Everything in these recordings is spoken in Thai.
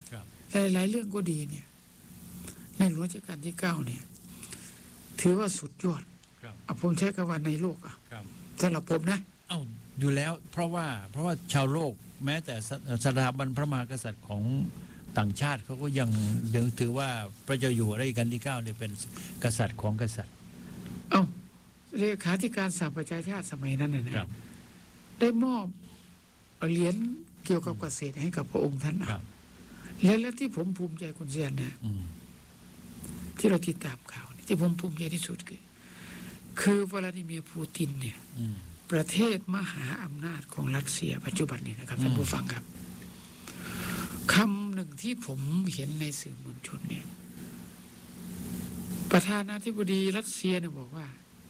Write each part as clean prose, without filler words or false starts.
หลายเรื่องก็ดีเนี่ยในหลวงรัชกาลที่ 9เนี่ยถือว่าสุดยอดผมใช้คำว่าในโลกสำหรับผมนะอยู่แล้วเพราะว่าชาวโลกแม้แต่สถาบันพระมหากษัตริย์ของต่างชาติเขาก็ยังถือว่าพระเจ้าอยู่หัวรัชกาลที่ 9เนี่ยเป็นกษัตริย์ของกษัตริย์เลขาธิการสหประชาชาติสมัยนั้นนะได้มอบเหรียญเกี่ยวกับเกษตรให้กับพระองค์ท่านและที่ผมภูมิใจคุณเซียนนะที่เราติดตามข่าวที่ผมภูมิใจที่สุดคือวลาดิเมียร์ปูตินเนี่ยประเทศมหาอำนาจของรัสเซียปัจจุบันนี้นะครับท่านผู้ฟังครับคำหนึ่งที่ผมเห็นในสื่อมวลชนเนี่ยประธานาธิบดีรัสเซียเนี่ยบอกว่า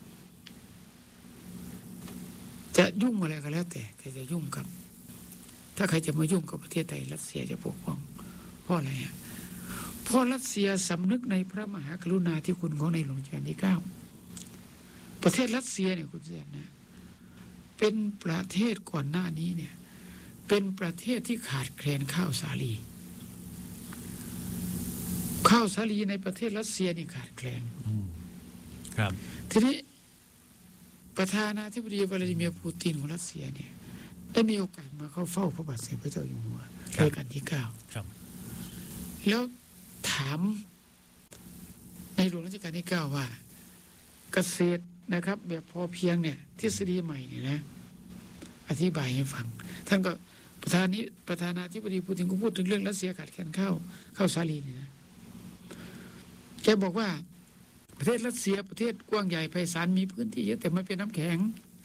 จะยุ่งอะไรก็แล้วแต่จะยุ่งกับถ้าใครจะมายุ่งกับประเทศไทยรัสเซียจะปกป้องเพราะอะไรเพราะรัสเซียสำนึกในพระมหากรุณาธิคุณของในหลวงรัชกาลที่ 9ประเทศรัสเซียเนี่ยคุณเสียนะเป็นประเทศก่อนหน้านี้เนี่ยเป็นประเทศที่ขาดแคลนข้าวสาลีในประเทศรัสเซียนี่ขาดแคลนครับทีนี้ประธานาธิบดีวลาดิเมียร์ปูตินของรัสเซียเนี่ยได้มีโอกาสมาเข้าเฝ้าพระบาทสมเด็จพระเจ้าอยู่หัวรัชกาลที่ 9แล้วถามในหลวงรัชกาลที่ 9ว่าเกษตรนะครับแบบพอเพียงเนี่ยทฤษฎีใหม่เนี่ยนะอธิบายให้ฟังท่านก็ประธานาธิบดีปูตินก็พูดถึงเรื่องรัสเซียขาดแคลนข้าวสาลีเนี่ยนะแกบอกว่าประเทศรัสเซียประเทศกว้างใหญ่ไพศาลมีพื้นที่เยอะแต่มันเป็นน้ำแข็ง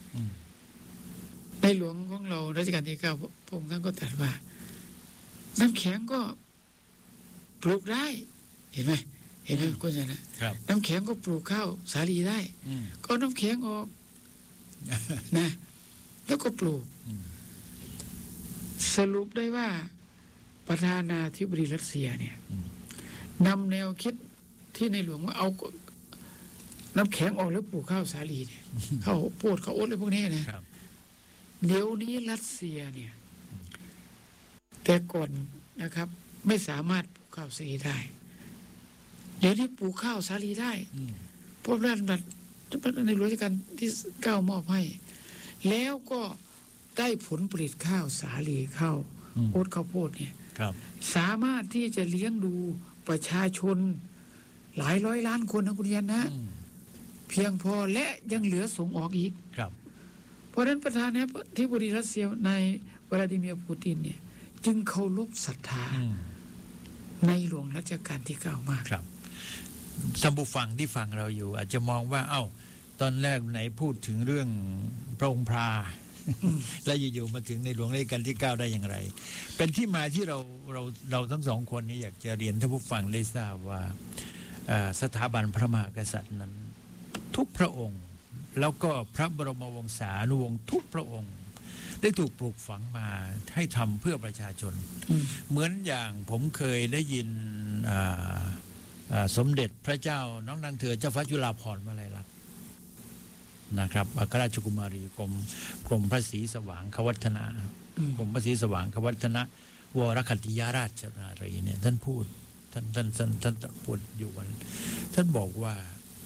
ในหลวงของเรารัชกาลที่ 9พระองค์ท่านก็ตรัสว่าน้ำแข็งก็ปลูกได้เห็นไหมคุณชนะน้ำแข็งก็ปลูกข้าวสาลีได้ก็น้ำแข็งออกนะแล้วก็ปลูกสรุปได้ว่าประธานาธิบดีรัสเซียเนี่ยนำแนวคิดที่ในหลวงว่าเอาน้ำแข็งออกแล้วปลูกข้าวสาลีเนี่ยข้าวโพดข้าวโอ๊ตอะไรพวกนี้นะเดี๋ยวนี้รัสเซียเนี่ยแต่ก่อนนะครับไม่สามารถปลูกข้าวสาลีได้เดี๋ยวนี้ปลูกข้าวสาลีได้เพราะนั่นในหลวงรัชกาลที่ 9มอบให้แล้วก็ได้ผลผลิตข้าวสาลีข้าวโอ๊ตข้าวโพดเนี่ยสามารถที่จะเลี้ยงดูประชาชนหลายร้อยล้านคนนะคุณยันนะเพียงพอและยังเหลือส่งออกอีกเพราะฉะนั้นประธานาธิบดีรัสเซียในวลาดิเมียร์ปูตินเนี่ยจึงเคารพศรัทธาในหลวงรัชกาลที่ 9มากครับท่านผู้ฟังที่ฟังเราอยู่อาจจะมองว่าตอนแรกไหนพูดถึงเรื่องพระองค์พราแล้วอยู่ๆมาถึงในหลวงรัชกาลที่ 9ได้อย่างไรเป็นที่มาที่เราทั้งสองคนนี้อยากจะเรียนท่านผู้ฟังได้ทราบว่าสถาบันพระมหากษัตริย์นั้นทุกพระองค์แล้วก็พระบรมวงศานุวงศ์ทุกพระองค์ได้ถูกปลูกฝังมาให้ทำเพื่อประชาชนเหมือนอย่างผมเคยได้ยินสมเด็จพระเจ้าน้องนางเธอเจ้าฟ้าจุฬาภรณ์วลัยลักษณ์นะครับอัครราชกุมารีกรมพระศรีสว่างควัฒนากรมพระศรีสว่างควัฒนะวรคัตติยราชนารีเนี่ยท่านพูดท่านพูดอยู่วันท่านบอกว่า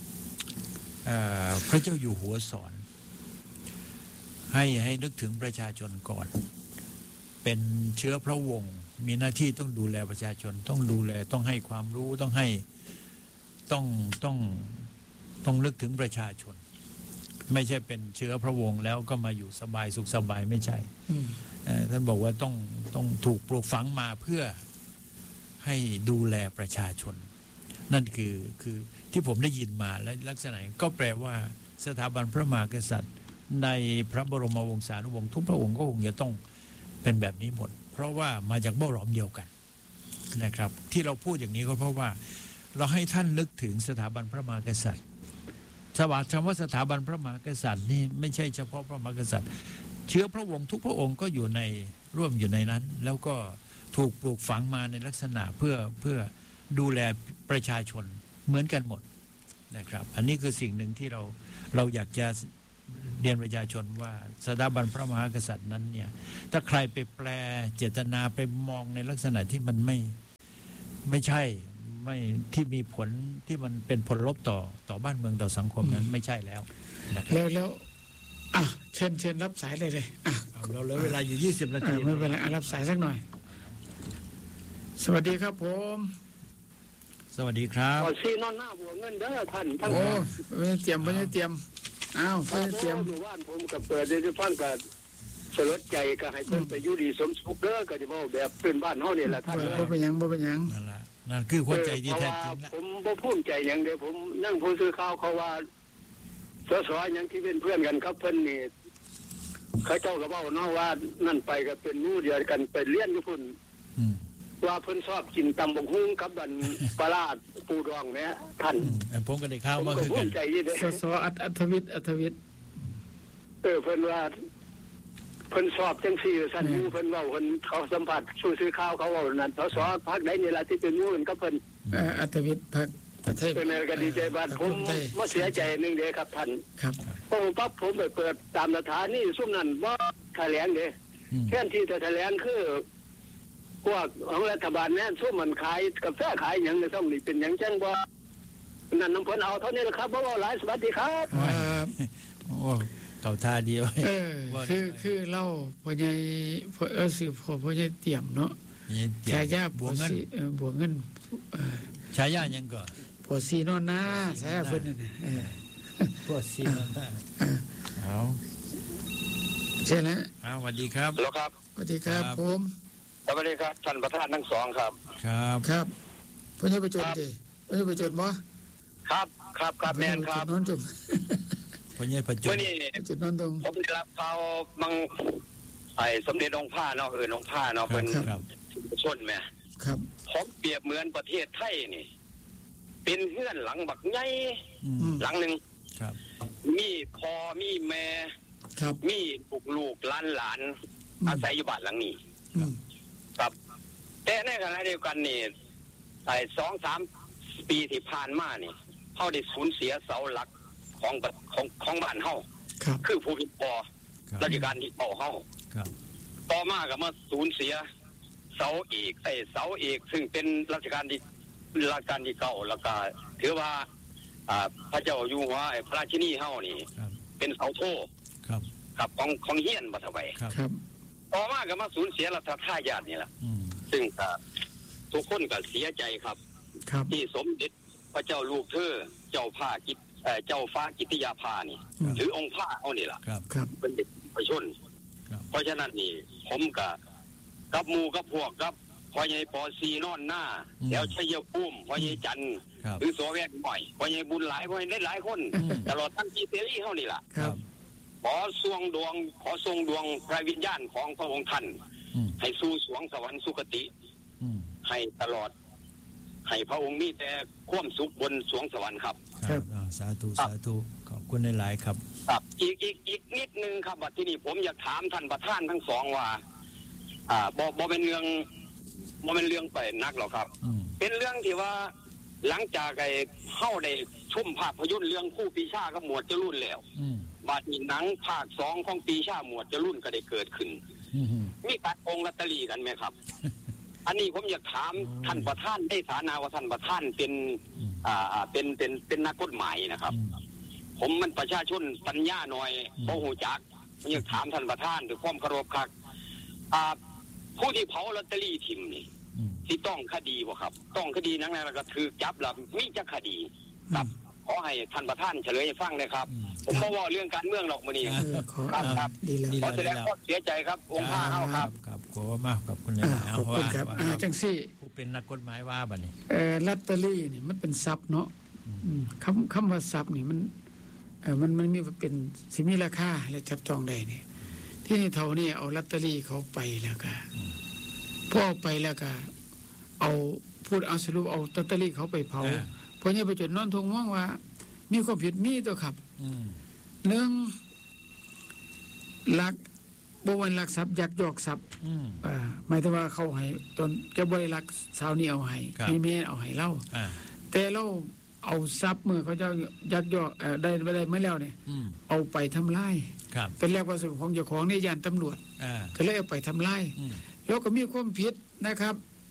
พระเจ้าอยู่หัวสอนให้นึกถึงประชาชนก่อนเป็นเชื้อพระวงศ์มีหน้าที่ต้องดูแลประชาชนต้องดูแลต้องให้ความรู้ต้องนึกถึงประชาชนไม่ใช่เป็นเชื้อพระวงศ์แล้วก็มาอยู่สบายสุขสบายไม่ใช่ท่านบอกว่าต้องถูกปลูกฝังมาเพื่อให้ดูแลประชาชนนั่นคือที่ผมได้ยินมาและลักษณะก็แปลว่าสถาบันพระมหากษัตริย์ในพระบรมวงศานุวงศ์ทุกพระองค์ก็คงจะต้องเป็นแบบนี้หมดเพราะว่ามาจากเบ้าหลอมเดียวกันนะครับที่เราพูดอย่างนี้ก็เพราะว่าเราให้ท่านนึกถึงสถาบันพระมหากษัตริย์คำว่าสถาบันพระมหากษัตริย์นี่ไม่ใช่เฉพาะพระมหากษัตริย์เชื้อพระวงศ์ทุกพระองค์ก็ร่วมอยู่ในนั้นแล้วก็ถูกปลูกฝังมาในลักษณะเพื่อดูแลประชาชนเหมือนกันหมดนะครับอันนี้คือสิ่งหนึ่งที่เราอยากจะเรียนประชาชนว่าสถาบันพระมหากษัตริย์นั้นเนี่ยถ้าใครไปแปลเจตนาไปมองในลักษณะที่มันไม่ใช่ไม่ที่มีผลที่มันเป็นผลลบต่อบ้านเมืองต่อสังคมนั้นไม่ใช่แล้วนะครับแล้วอ่ะเชิญรับสายเลยอ่ะเราเหลือเวลาอยู่20 นาทีไม่เป็นไรรับสายสักหน่อย สวัสดีครับผมสวัสดีครับก่อนซีนอนหน้าบัวเงินเด้อท่านโอ้ไม่ได้เตรียมอ้าวไม่ได้เตรียมอยู่บ้านผมกับเปิดในที่ฟังกับสลดใจก็ให้เพิ่นไปอยู่ดีสมสุขเด้อก็จะบอกแบบเป็นบ้านเฮานี่แหละท่านบ่เป็นหยังนั่นแหละนั่นคือหัวใจที่แท้จริงผมบ่ภูมิใจหยังเด้อผมนั่งผู้สื่อข่าวเขาว่าสสหยังที่เป็นเพื่อนกันครับเพิ่นนี่เขาเจ้าก็เว้าเนาะว่านั่นไปก็เป็นหมู่เดียวกันไปเรียนอยู่พุ่นอืมว่าเพิ่นชอบกินตำบักหุ่งกับบันปลาร้าปูดองแม่ท่านผมก็ได้ข่าวผมมาก็คือภูกันมิใจอยู่เด้สอัธวิทย์เพิ่นว่าเพิ่นสอบจังซี่สั่นหมู่เพิ่นเว้าเพิ่นเขาสัมผัสสื่อข่าวเขาเว้านั่นสสภาคใดนี่ล่ะที่เป็นหมู่กันกับเพิ่นอัธวิทย์พรรคประเทศเป็นก็ดีใจบ้านผมบ่เสียใจนึงเด้ครับท่านครับโอ้ปั๊บผมไปเปิดตามสถานีซุ่มนั้นบ่แถลงเด้แค่ที่จะแถลงคือพวกของรัฐบาลแม่นซุ่มมันขายกาแฟขายหยังในซ่องนี่เป็นหยังจังบ่นั่นน้ำเพิ่นเอาเท่านี้แหละครับบ่ว่าหลายสวัสดีครับโอ้เก่าท่าเดียวคือเล่าพ่อใหญ่สืบพ่อใหญ่เตรียมเนาะฉายาบวกเงินบวกเงินฉายายังก่อนผัวซีนอนหน้าฉายาเพิ่นนั่นน่ะพวกซีนเอาใช่แล้วสวัสดีครับแล้วครับสวัสดีครับผมสวัสดีครับท่านประธานทั้งสองครับครับครับพ่อใหญ่ประจนดิพ่อใหญ่ประจนบ่ครับแม่นครับนอนจุ่มพ่อใหญ่ประจุเมื่อนี้จุดนอนตรงผมได้รับข่าวมังไอ้สมเด็จองค์ผ้าเนาะองค์ผ้าเนาะเป็นครับชนแม่ครับผมเปรียบเหมือนประเทศไทยนี่ เป็นเฮือนหลังบักใหญ่ หลังหนึ่งครับมีพ่อมีแม่ครับมีลูกหลานอาศัยอยู่บ้านหลังนี้อืมครับ แต่ในขณะเดียวกันนี่ไอ้2-3 ปีที่ผ่านมานี่เขาได้สูญเสียเสาหลักของบ้านเฮาครับคือผู้เป็นพ่อครับราชการที่เป่าเฮาครับต่อมาก็มาสูญเสียเสาเอกซึ่งเป็นราชการที่เก่าแล้วก็ถือว่าพระเจ้าอยู่หัวพระราชินีเฮานี่ครับเป็นเสาโทครับกับของเฮียนบัดเทาไปครับครับต่อมาก็มาสูญเสียรัฐทายาทนี่แหละอืมซึ่งทุกคนก็เสียใจครับครับที่สมเด็จพระเจ้าลูกเธอเจ้าฟ้ากิติยาภานี่อืมหรือองค์พระเอานี่ล่ะครับครับเป็นเด็กประชนครับเพราะฉะนั้นนี่ผมกับหมู่กับพวกกับพ่อใหญ่ปอซีนอนหน้าแล้วชัยภูมิพ่อใหญ่จันทร์ครับหรือสวแวกบ่อยพ่อใหญ่บุญหลายพ่อใหญ่ได้หลายคนอืมตลอดทั้งที่เตลี่เฮานี่ล่ะครับขอทรงดวงพระวิญญาณของพระองค์ท่านอืมให้สู่สวงสวรรค์สุคติอืมให้ตลอด ให้พระองค์มีแต่ความสุขบนสวงสวรรค์ครับครับสาธุสาธุขอบคุณหลายๆครับครับอีกนิดนึงครับว่าที่นี่ผมอยากถามท่านประธานทั้งสองว่าบ่เป็นเรื่องไปนักหรอกครับอืมเป็นเรื่องที่ว่าหลังจากไอ้เข้าได้ชมภาพยนตร์เรื่องคู่ปีชากับหมวดจรุ่นแล้วอืมบาดนี้หนังภาค 2ของปีชาหมวดจรุ่นก็ได้เกิดขึ้นอืมมีการโกงลอตเตอรี่กันไหมครับ อันนี้ผมอยากถามท่านประธานได้ฐานะว่าท่านประธานเป็นเป็นนักกฎหมายนะครับ ผมมันประชาชนปัญญาหน่อยบ่ฮู้จักผมอยากถามท่านประธานด้วยความเคารพครับผู้ที่เผาลอตเตอรี่ทิมนี่อืมที่ต้องคดีบ่ครับ ต้องคดีนังแล้วก็ถือจับแล้วมีจักคดีครับขอให้ท่านประธานเฉลยให้ฟังเลยครับ ผมบ่ว่าเรื่องการเมืองหรอกมื้อนี้ขอครับดีเลยขอแสดงความเสียใจครับองค์พระเฮาครับครับขอบคุณมากขอบคุณหลายๆขอบคุณครับว่าจังซี่ผู้เป็นนักกฎหมายว่าบัดนี้ลอตเตอรี่นี่มันเป็นทรัพย์เนาะคำว่าทรัพย์นี่มันมีเป็นสิมีราคาและจับจองได้เนี่ยที่นี่เท่านี่เอาลอตเตอรี่เขาไปแล้วก็พอเอาไปแล้วก็เอาสรุปเอาลอตเตอรี่เขาไปเผาเพราะนี่ไปจดนอนทงมองว่า มีความผิดมีตัวครับอืมหนึ่งลักบวนลักทรัพย์ยักยอกทรัพย์อืมหมายถึงว่าเขาให้ตนจะบริลักสาวนี่เอาให้ครับมีเมียเอาให้เล่าอ่าแต่เราเอาทรัพย์เมื่อเขาจะยักยอกได้เมื่อแล้วเนี่ยอืมเอาไปทำลายครับเป็นแรกว่าส่วนของเจ้าของในยานตำรวจอ่าก็เลยเอาไปทำลายอืมแล้วก็มีความผิดนะครับ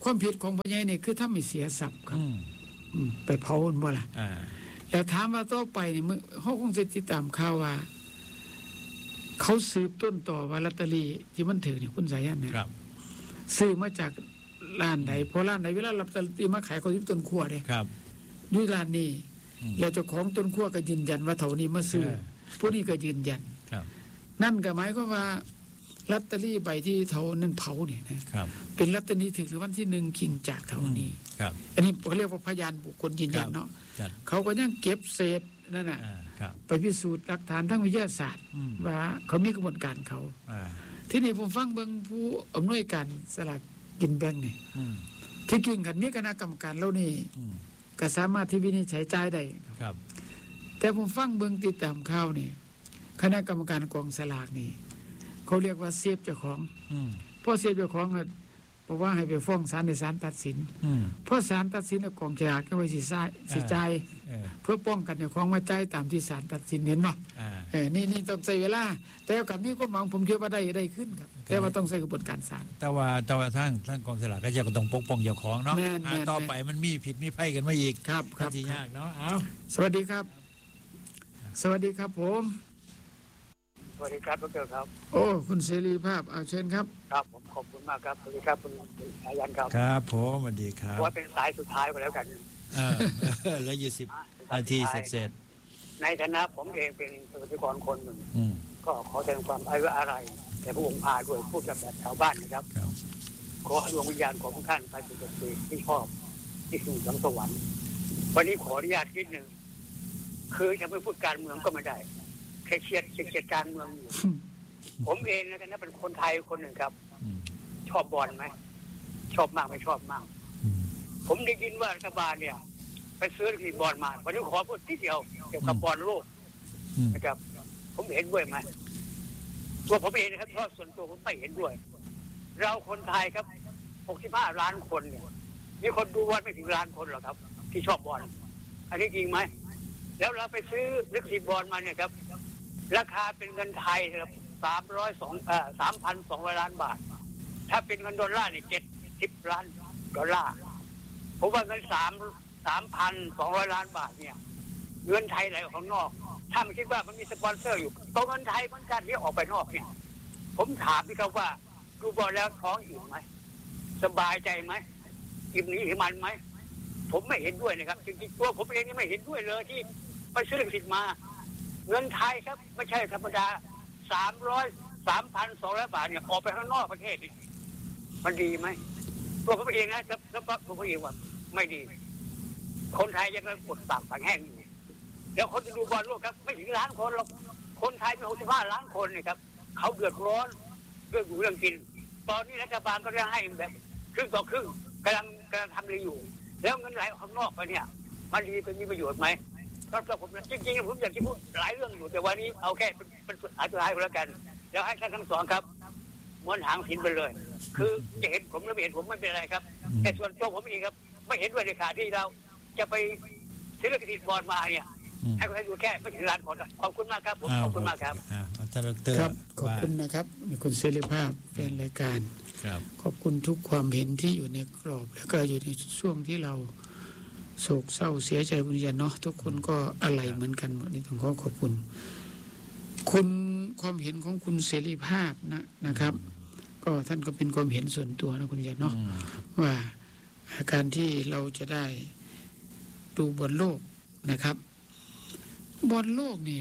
ความผิดของพ่อใหญ่นี่คือถ้าไม่เสียทรัพย์ครับไปเผามันบ่ล่ะแต่ถามว่าต่อไปนี่มึงเขาคงจะติดตามข่าวว่าเขาสืบต้นต่อว่าลอตเตอรี่ที่มันถือนี่คุณสายันเนี่ยซื้อมาจากร้านไหนพอร้านไหนเวลาลอตเตอรี่มาขายเขาที่ต้นขั้วเนี่ยด้วยร้านนี้แล้วเจ้าของต้นขั้วก็ยืนยันว่าเท่านี้มาซื้อผู้นี้ก็ยืนยันนั่นก็หมายความว่าลอตเตอรี่ใบที่เท่านั้นเผาเนี่ยนะเป็นลอตเตอรี่ถึงรางวัลที่1คิงจากเท่านี้อันนี้เขาเรียกว่าพยานบุคคลยืนยันเนาะเขาก็ยังเก็บเศษนั่นน่ะไปพิสูจน์หลักฐานทางวิทยาศาสตร์ว่าเขามีกระบวนการเขาที่นี่ผมฟังเบิ่งผู้อำนวยการสลากกินแบ่งนี่ที่จริงกันนี้คณะกรรมการเรานี่ก็สามารถที่วินิจฉัยจ่ายได้แต่ผมฟังเบิ่งติดตามข่าวนี่คณะกรรมการกองสลากนี่เขาเรียกว่าเซฟเจ้าของพอเซฟเจ้าของบอกว่าให้ไปฟ้องศาลในศาลตัดสินเพราะศาลตัดสินกองฉลากก็ไว้สิจ่ายเพื่อป้องกันเจ้าของมาจ่ายตามที่ศาลตัดสินเห็นเนาะนี่ต้องใช้เวลาแต่กับนี้ก็หวังผมคิดว่าได้ขึ้นครับแต่ว่าต้องใช้กระบวนการศาลแต่ว่าท่านกองสลากก็จะต้องปกป้องเจ้าของเนาะต่อไปมันมีผิดมีไพ่กันมาอีกครับที่ยากเนาะสวัสดีครับสวัสดีครับผมสวัสดีครับดร.ครับโอ้คุณเสรีภาพเชิญครับครับผมขอบคุณมากครับสวัสดีครับคุณสายันครับครับผมสวัสดีครับว่าเป็นสายสุดท้ายไปแล้วกันแล้ว20 นาทีเสร็จในฐานะผมเองเป็นประชาชนคนหนึ่งก็ขอแสดงความอะไรแต่พระองค์พาด้วยพูดกับชาวบ้านนะครับขอดวงวิญญาณของท่านไปสู่สุคติที่ชอบที่สู่สวรรค์วันนี้ขออนุญาตนิดนึงคือจะไม่พูดการเมืองก็ไม่ได้แค่เชียร์การเมืองอยู่ผมเองนะเป็นคนไทยคนหนึ่งครับชอบบอลไหมชอบมากไม่ชอบมากผมได้ยินว่ารัฐบาลเนี่ยไปซื้อทีบอลมาวันนี้ขอพูดทีเดียวเกี่ยวกับบอลโลกนะครับผมเห็นด้วยไหมตัวผมเองนะครับเพราะส่วนตัวผมไม่เห็นด้วยเราคนไทยครับ65 ล้านคนเนี่ยมีคนดูบอลไม่ถึงล้านคนหรอกครับที่ชอบบอลอันนี้จริงไหมแล้วเราไปซื้อนักทีบอลมาเนี่ยครับราคาเป็นเงินไทยครับ3,200 ล้านบาทถ้าเป็นเงินดอลลาร์เนี่ย70 ล้านดอลลาร์ผมว่าเงิน3,200 ล้านบาทเนี่ยเงินไทยไหลออกข้างนอกถ้าไม่คิดว่ามันมีสปอนเซอร์อยู่ตัวเงินไทยเหมือนกันที่ออกไปนอกเนี่ยผมถามพี่เขาว่าดูบอลแล้วท้องอิ่มไหมสบายใจไหมอิ่มนี้หิมันไหมผมไม่เห็นด้วยนะครับจริงๆตัวผมเองนี่ไม่เห็นด้วยเลยที่ไปซื้อลิขสิทธิ์มาเงินไทยครับไม่ใช่ธรรมดา3,200 บาทเนี่ยออกไปข้างนอกประเทศนี่มันดีไหมตัวผมเองนะครับแล้วตัวผมเองว่าไม่ดีคนไทยยังกดปากฝังแห้งอยู่เดี๋ยวคนจะดูบอลโลกครับไม่ถึงล้านคนหรอกคนไทยมี65 ล้านคนเนี่ยครับเขาเดือดร้อนเรื่องอยู่เรื่องกินตอนนี้รัฐบาลก็จะให้แบบครึ่งต่อครึ่งกำลังทำดีอยู่แล้วเงินไหลออกข้างนอกไปเนี่ยมันดีเป็นมีประโยชน์ไหมก็ผมจริงๆผมอยากจะพูดหลายเรื่องอยู่แต่วันนี้เอาแค่เป็นสุดท้ายก็แล้วกันแล้วให้ท่านทั้งสองครับม้วนหางหินไปเลยคือจะเห็นผมหรือไม่เห็นผมไม่เป็นไรครับแต่ส่วนตัวผมเองครับไม่เห็นด้วยในขาที่เราจะไปซื้อลิขสิทธิ์บอลมาเนี่ยให้คนดูแค่ไม่ถึงล้านคนขอบคุณมากครับผมขอบคุณมากครับครับขอบคุณนะครับมีคุณเสรีภาพเป็นรายการขอบคุณทุกความเห็นที่อยู่ในกรอบแล้วก็อยู่ในช่วงที่เราโศกเศร้าเสียใจคุณยันเนาะทุกคนก็อะไรเหมือนกันหมดนี่ต้องขอบคุณความเห็นของคุณเสรีภาพนะครับ ก็ท่านก็เป็นความเห็นส่วนตัวนะคุณยันเนาะว่าการที่เราจะได้ดูบอลโลกนะครับบอลโลกนี่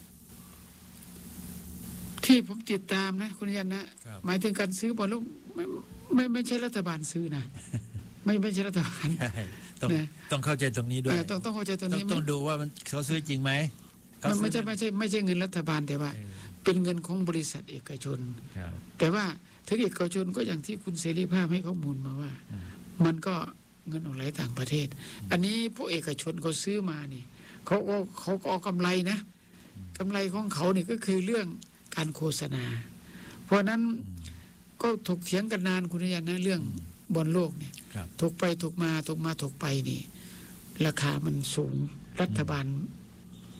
ที่ผมติดตามนะคุณยันนะหมายถึงการซื้อบอลโลกไม่ใช่รัฐบาลซื้อนะไม่ใช่รัฐบาลต้องเข้าใจตรงนี้ด้วยต้องเข้าใจตรงนี้ต้องดูว่ามันเขาซื้อจริงไหมมันไม่ใช่เงินรัฐบาลแต่ว่าเป็นเงินของบริษัทเอกชนแต่ว่าถึงเอกชนก็อย่างที่คุณเสรีภาพให้ข้อมูลมาว่ามันก็เงินออกไหลต่างประเทศอันนี้พวกเอกชนเขาซื้อมานี่เขาก็เอากำไรนะกำไรของเขานี่ก็คือเรื่องการโฆษณาเพราะนั้นก็ถกเถียงกันนานคุณยันนะเรื่องบอลโลกเนี่ยถกไปถกมาถกไปนี่ราคามันสูงรัฐบาล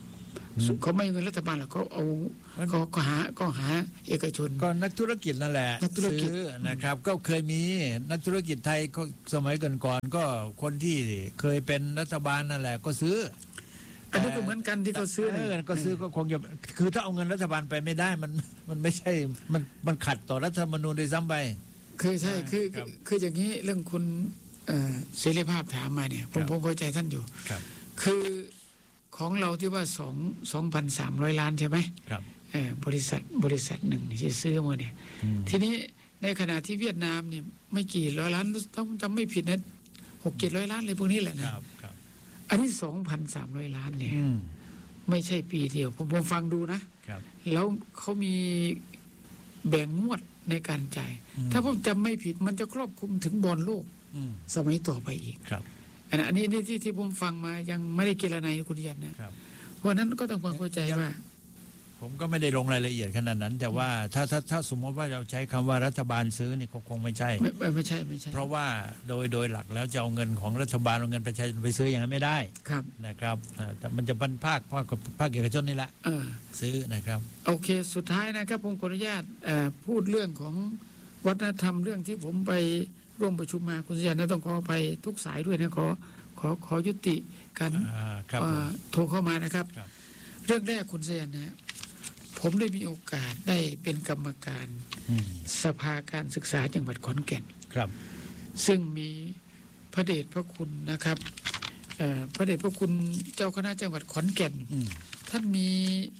เขาไม่เงินรัฐบาลหรอกเขาเอาก็หาเอกชนก็นักธุรกิจนั่นแหละนักธุรกิจซื้อนะครับ ก็เคยมีนักธุรกิจไทยก็สมัยก่อนๆก็คนที่เคยเป็นรัฐบาลนั่นแหละก็ซื้ออันนี้ก็เหมือนกันที่เขาซื้อเนี่ยก็ซื้อก็คงจะคือถ้าเอาเงินรัฐบาลไปไม่ได้มันไม่ใช่มันขัดต่อรัฐธรรมนูญด้วยซ้ำไปคือใช่คือครับคืออย่างนี้เรื่องคุณเสรีภาพถามมาเนี่ยผมเข้าใจท่านอยู่ครับคือของเราที่ว่า2,300 ล้านใช่ไหมครับบริษัทหนึ่งที่ซื้อมาเนี่ย ทีนี้ในขณะที่เวียดนามเนี่ยไม่กี่ร้อยล้านต้องจำไม่ผิดนะ600-700 ล้านเลยพวกนี้แหละคนะรับครับอันนี้2,300 ล้านเนี่ยอืมไม่ใช่ปีเดียวผมฟังดูนะครับ แล้วเขามีแบ่งงวดในการจ่าย ถ้าผมจำไม่ผิดมันจะครอบคลุมถึงบอลโลกอืมสมัยต่อไปอีกครับอันนี้ที่ผมฟังมายังไม่ได้เกณฑ์ในคุณยันนะครับ เพราะฉะนั้นก็ต้องความเข้าใจว่าผมก็ไม่ได้ลงรายละเอียดขนาดนั้น แต่ว่าถ้าสมมติว่าเราใช้คำว่ารัฐบาลซื้อนี่คงไม่ใช่ไม่ใช่เพราะว่าโดยหลักแล้วจะเอาเงินของรัฐบาลเอาเงินประชาชนไปซื้ออย่างนั้นไม่ได้ครับนะครับแต่มันจะเป็นภาคเอกชนนี่แหละ ซื้อนะครับโอเคสุดท้ายนะครับผมขออนุญาตพูดเรื่องของวัฒนธรรมเรื่องที่ผมไปร่วมประชุมมาคุณยันนะต้องขอไปทุกสายด้วยนะขอยุติการครับผมโทรเข้ามานะครับครับเรื่องแรกคุณยันนะผมได้มีโอกาสได้เป็นกรรมการอืมสภาการศึกษาจังหวัดขอนแก่นครับซึ่งมีพระเดชพระคุณนะครับพระเดชพระคุณเจ้าคณะจังหวัดขอนแก่นอืมท่านมี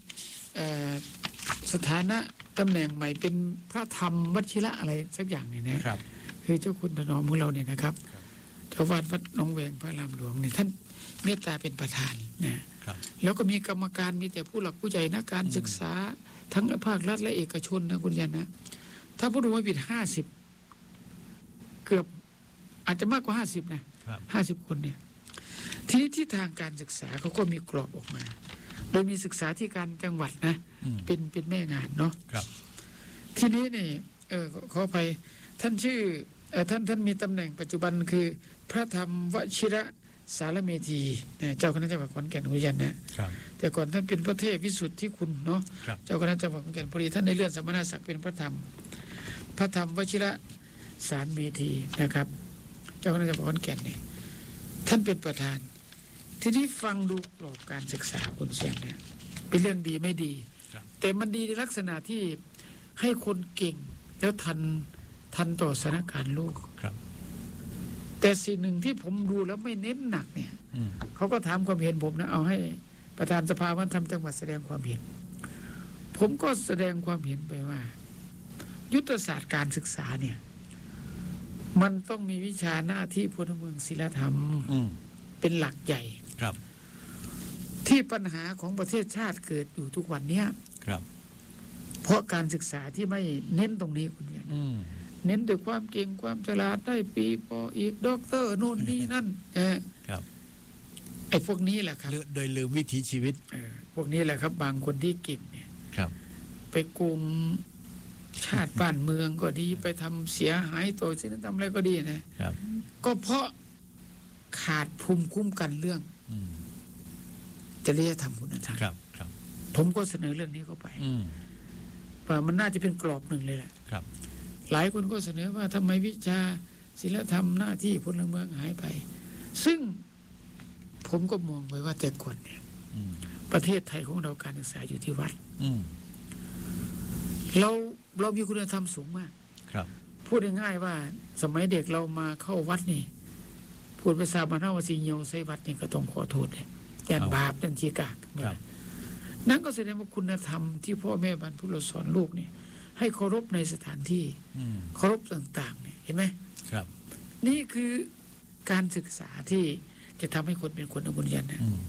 สถานะตำแหน่งใหม่เป็นพระธรรมวชิระอะไรสักอย่างเนี่ยนะครับ คือเจ้าคุณถนอมของเราเนี่ยนะครับเจ้าวาดวัดหนองแวงพระรามหลวงเนี่ยท่านเมตตาเป็นประธานนะครับ แล้วก็มีกรรมการมีแต่ผู้หลักผู้ใหญ่นักการศึกษาทั้งภาครัฐและเอกชนนะคุณยันนะถ้าผู้ดูไม่ผิด50เกือบอาจจะมากกว่า50นะครับ50 คนเนี่ยทีนี้ที่ทางการศึกษาเขาก็มีกรอบออกมา โดยมีศึกษาที่การจังหวัดนะอืมเป็นแม่งานเนาะครับทีนี้นี่ขออภัยท่านชื่อท่านมีตำแหน่งปัจจุบันคือพระธรรมวชิระสารเมธีเจ้าคณะจังหวัดขอนแก่นอุทยานนะครับ แต่ก่อนท่านเป็นพระเทพวิสุทธิคุณเนาะครับเจ้าคณะจังหวัดขอนแก่นพอดีท่านได้เลื่อนสมณศักดิ์เป็นพระธรรมวชิระสารเมธีนะครับ เจ้าคณะจังหวัดขอนแก่นนี่ท่านเป็นประธาน ทีนี้ฟังดูกรอบการศึกษาคุณเสียงเนี่ยเป็นเรื่องดีไม่ดีครับแต่มันดีในลักษณะที่ให้คนเก่งแล้วทันต่อสถานการณ์โลกครับแต่สิ่งหนึ่งที่ผมดูแล้วไม่เน้นหนักเนี่ยอืมเขาก็ถามความเห็นผมนะเอาให้ประธานสภาวัฒนธรรมจังหวัดแสดงความเห็น ผมก็แสดงความเห็นไปว่า ยุทธศาสตร์การศึกษาเนี่ย มันต้องมีวิชาหน้าที่พลเมืองศิลธรรมอืมเป็นหลักใหญ่ครับที่ปัญหาของประเทศชาติเกิดอยู่ทุกวันเนี้ยครับเพราะการศึกษาที่ไม่เน้นตรงนี้คุณเนี่ยอืมเน้นด้วยความเก่งความฉลาดได้ปีปออีกด็อกเตอร์โน่นนี่นั่นครับไอ้พวกนี้แหละครับโดยลืมวิถีชีวิตพวกนี้แหละครับ บางคนที่เก่งเนี่ยครับไปกุมชาติบ้านเมืองก็ดีไปทำเสียหายต่อศีลธรรมอะไรก็ดีนะครับ ก็เพราะขาดภูมิคุ้มกันเรื่องอืมจริยธรรมคุณธรรมครับครับผมก็เสนอเรื่องนี้เข้าไปอืมว่ามันน่าจะเป็นกรอบหนึ่งเลยแหละครับหลายคนก็เสนอว่าทำไมวิชาศีลธรรมหน้าที่พลเมืองหายไป ซึ่งผมก็มองไปว่าแต่ก่อนเนี่ยอืมประเทศไทยของเราการศึกษาอยู่ที่วัดอืมเรามีคุณธรรมสูงมากครับพูดง่ายๆว่า สมัยเด็กเรามาเข้าวัดนี่พูดภาษาบ้านเฮาว่าสิเหี่ยวใส่วัดนี่ก็ต้องขอโทษเลยย่านบาปนั่นชีกากครับนั่นก็แสดงว่าคุณธรรมที่พ่อแม่บรรพบุรุษสอนลูกนี่ให้เคารพในสถานที่อืมเคารพต่างๆเนี่ยเห็นไหมครับนี่คือการศึกษาที่จะทำให้คนเป็นคนอบุญญานะอืม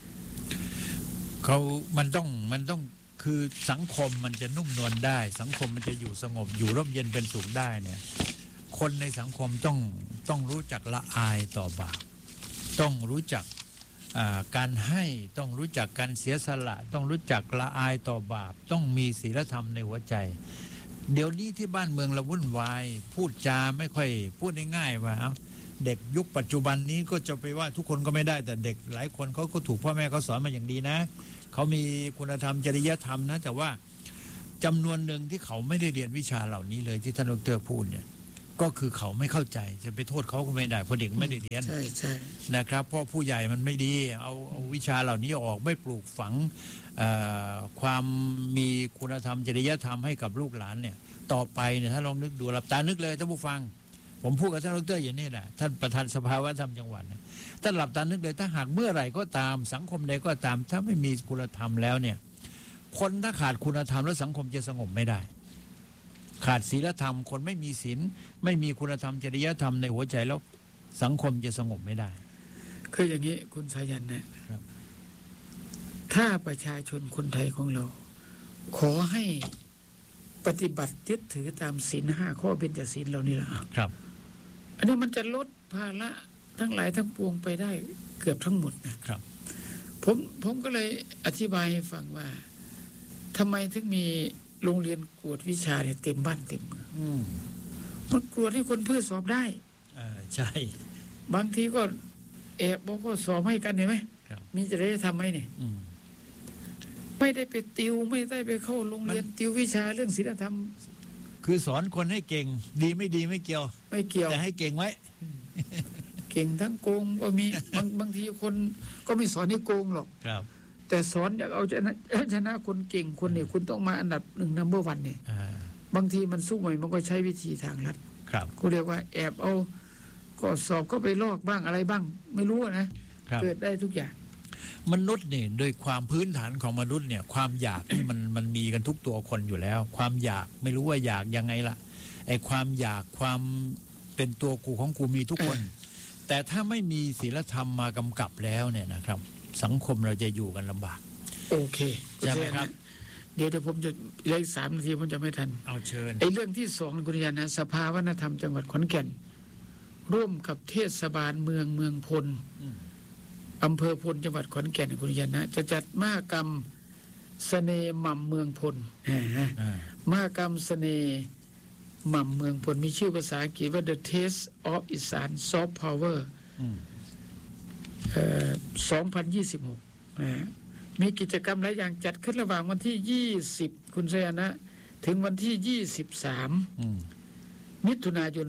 มันต้องคือสังคมมันจะนุ่มนวลได้ สังคมมันจะอยู่สงบอยู่ร่มเย็นเป็นสุขได้เนี่ย คนในสังคมต้องรู้จักละอายต่อบาปต้องรู้จักการให้ต้องรู้จักการเสียสละ ต้องรู้จักละอายต่อบาปต้องมีศีลธรรมในหัวใจ เดี๋ยวนี้ที่บ้านเมืองเราวุ่นวายพูดจาไม่ค่อยพูดง่ายๆว่าเด็กยุคปัจจุบันนี้ก็จะไปว่าทุกคนก็ไม่ได้แต่เด็กหลายคนเขาก็ถูกพ่อแม่เขาสอนมาอย่างดีนะเขามีคุณธรรมจริยธรรมนะแต่ว่าจำนวนหนึ่งที่เขาไม่ได้เรียนวิชาเหล่านี้เลยที่ท่านดร.พูดเนี่ยก็คือเขาไม่เข้าใจจะไปโทษเขาก็ไม่ได้เพราะเด็กไม่ได้เรียนใช่นะครับเพราะผู้ใหญ่มันไม่ดีเอาวิชาเหล่านี้ออกไม่ปลูกฝังความมีคุณธรรมจริยธรรมให้กับลูกหลานเนี่ยต่อไปเนี่ยถ้าลองนึกดูหลับตานึกเลยท่านผู้ฟังผมพูดกับท่านดร.อย่างนี้แหละท่านประธานสภาวัฒนธรรมจังหวัดนะท่านหลับตานึกเลยถ้าหากเมื่อไหร่ก็ตามสังคมใดก็ตามถ้าไม่มีคุณธรรมแล้วเนี่ยคนถ้าขาดคุณธรรมแล้วสังคมจะสงบไม่ได้ขาดศีลธรรมคนไม่มีศีลไม่มีคุณธรรมจริยธรรมในหัวใจแล้วสังคมจะสงบไม่ได้คืออย่างนี้คุณสายันนะครับถ้าประชาชนคนไทยของเราขอให้ปฏิบัติยึดถือตามศีล5 ข้อเบญจศีลเหล่านี้ละครับอันนี้มันจะลดภาระทั้งหลายทั้งปวงไปได้เกือบทั้งหมดนะครับผมก็เลยอธิบายให้ฟังว่าทำไมถึงมีโรงเรียนกวดวิชาเนี่ยเต็มบ้านเต็มเมืองมันกวดให้คนเพื่อสอบได้ใช่บางทีก็แอบบอกว่าสอบให้กันเห็นไหมมีจะได้ทำไหมเนี่ยไม่ได้ไปติวไม่ได้ไปเข้าโรงเรียนติววิชาเรื่องศีลธรรมคือสอนคนให้เก่งดีไม่ดีไม่เกี่ยวแต่ให้เก่งไว้เก่งทั้งโกงก็มีบางทีคนก็ไม่สอนให้โกงหรอกแต่สอนอยากเอาชนะคนเก่งคนเนี่ยคุณต้องมาอันดับ1 number 1เนี่ยบางทีมันสู้ใหม่มันก็ใช้วิธีทางลัดเขาเรียกว่าแอบเอาก็สอบก็ไปลอกบ้างอะไรบ้างไม่รู้นะเกิดได้ทุกอย่างมนุษย์เนี่ยโดยความพื้นฐานของมนุษย์เนี่ยความอยากที่มันมีกันทุกตัวคนอยู่แล้วความอยากไม่รู้ว่าอยากยังไงล่ะไอ้ความอยากความเป็นตัวกูของกูมีทุกคนแต่ถ้าไม่มีศีลธรรมมากำกับแล้วเนี่ยนะครับสังคมเราจะอยู่กันลำบากโอเคใช่ไหมครับเดี๋ยวผมจะเหลืออีก3 นาทีผมจะไม่ทันเอาเชิญไอ้เรื่องที่2คุณยันนะสภาวัฒนธรรมจังหวัดขอนแก่นร่วมกับเทศบาลเมืองพลอำเภอพลจังหวัดขอนแก่นคุณยันนะจะจัดมหกรรมเสน่ห์หม่ำเมืองพลมหกรรมเสน่ห์หม่ำเมืองพลมีชื่อภาษาอังกฤษว่า The Taste of Isan Soft Power 2026มีกิจกรรมหลายอย่างจัดขึ้นระหว่างวันที่20คุณสยานะถึงวันที่23มิถุนายน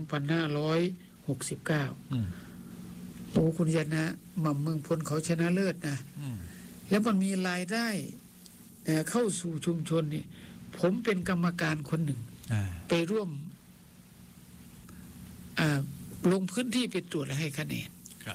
2569โอ้คุณยันนะหม่ำเมืองพลเขาชนะเลิศนะแล้วมันมีรายได้เข้าสู่ชุมชนนี่ผมเป็นกรรมการคนหนึ่งไปร่วมลงพื้นที่ไปตรวจและให้คะแนน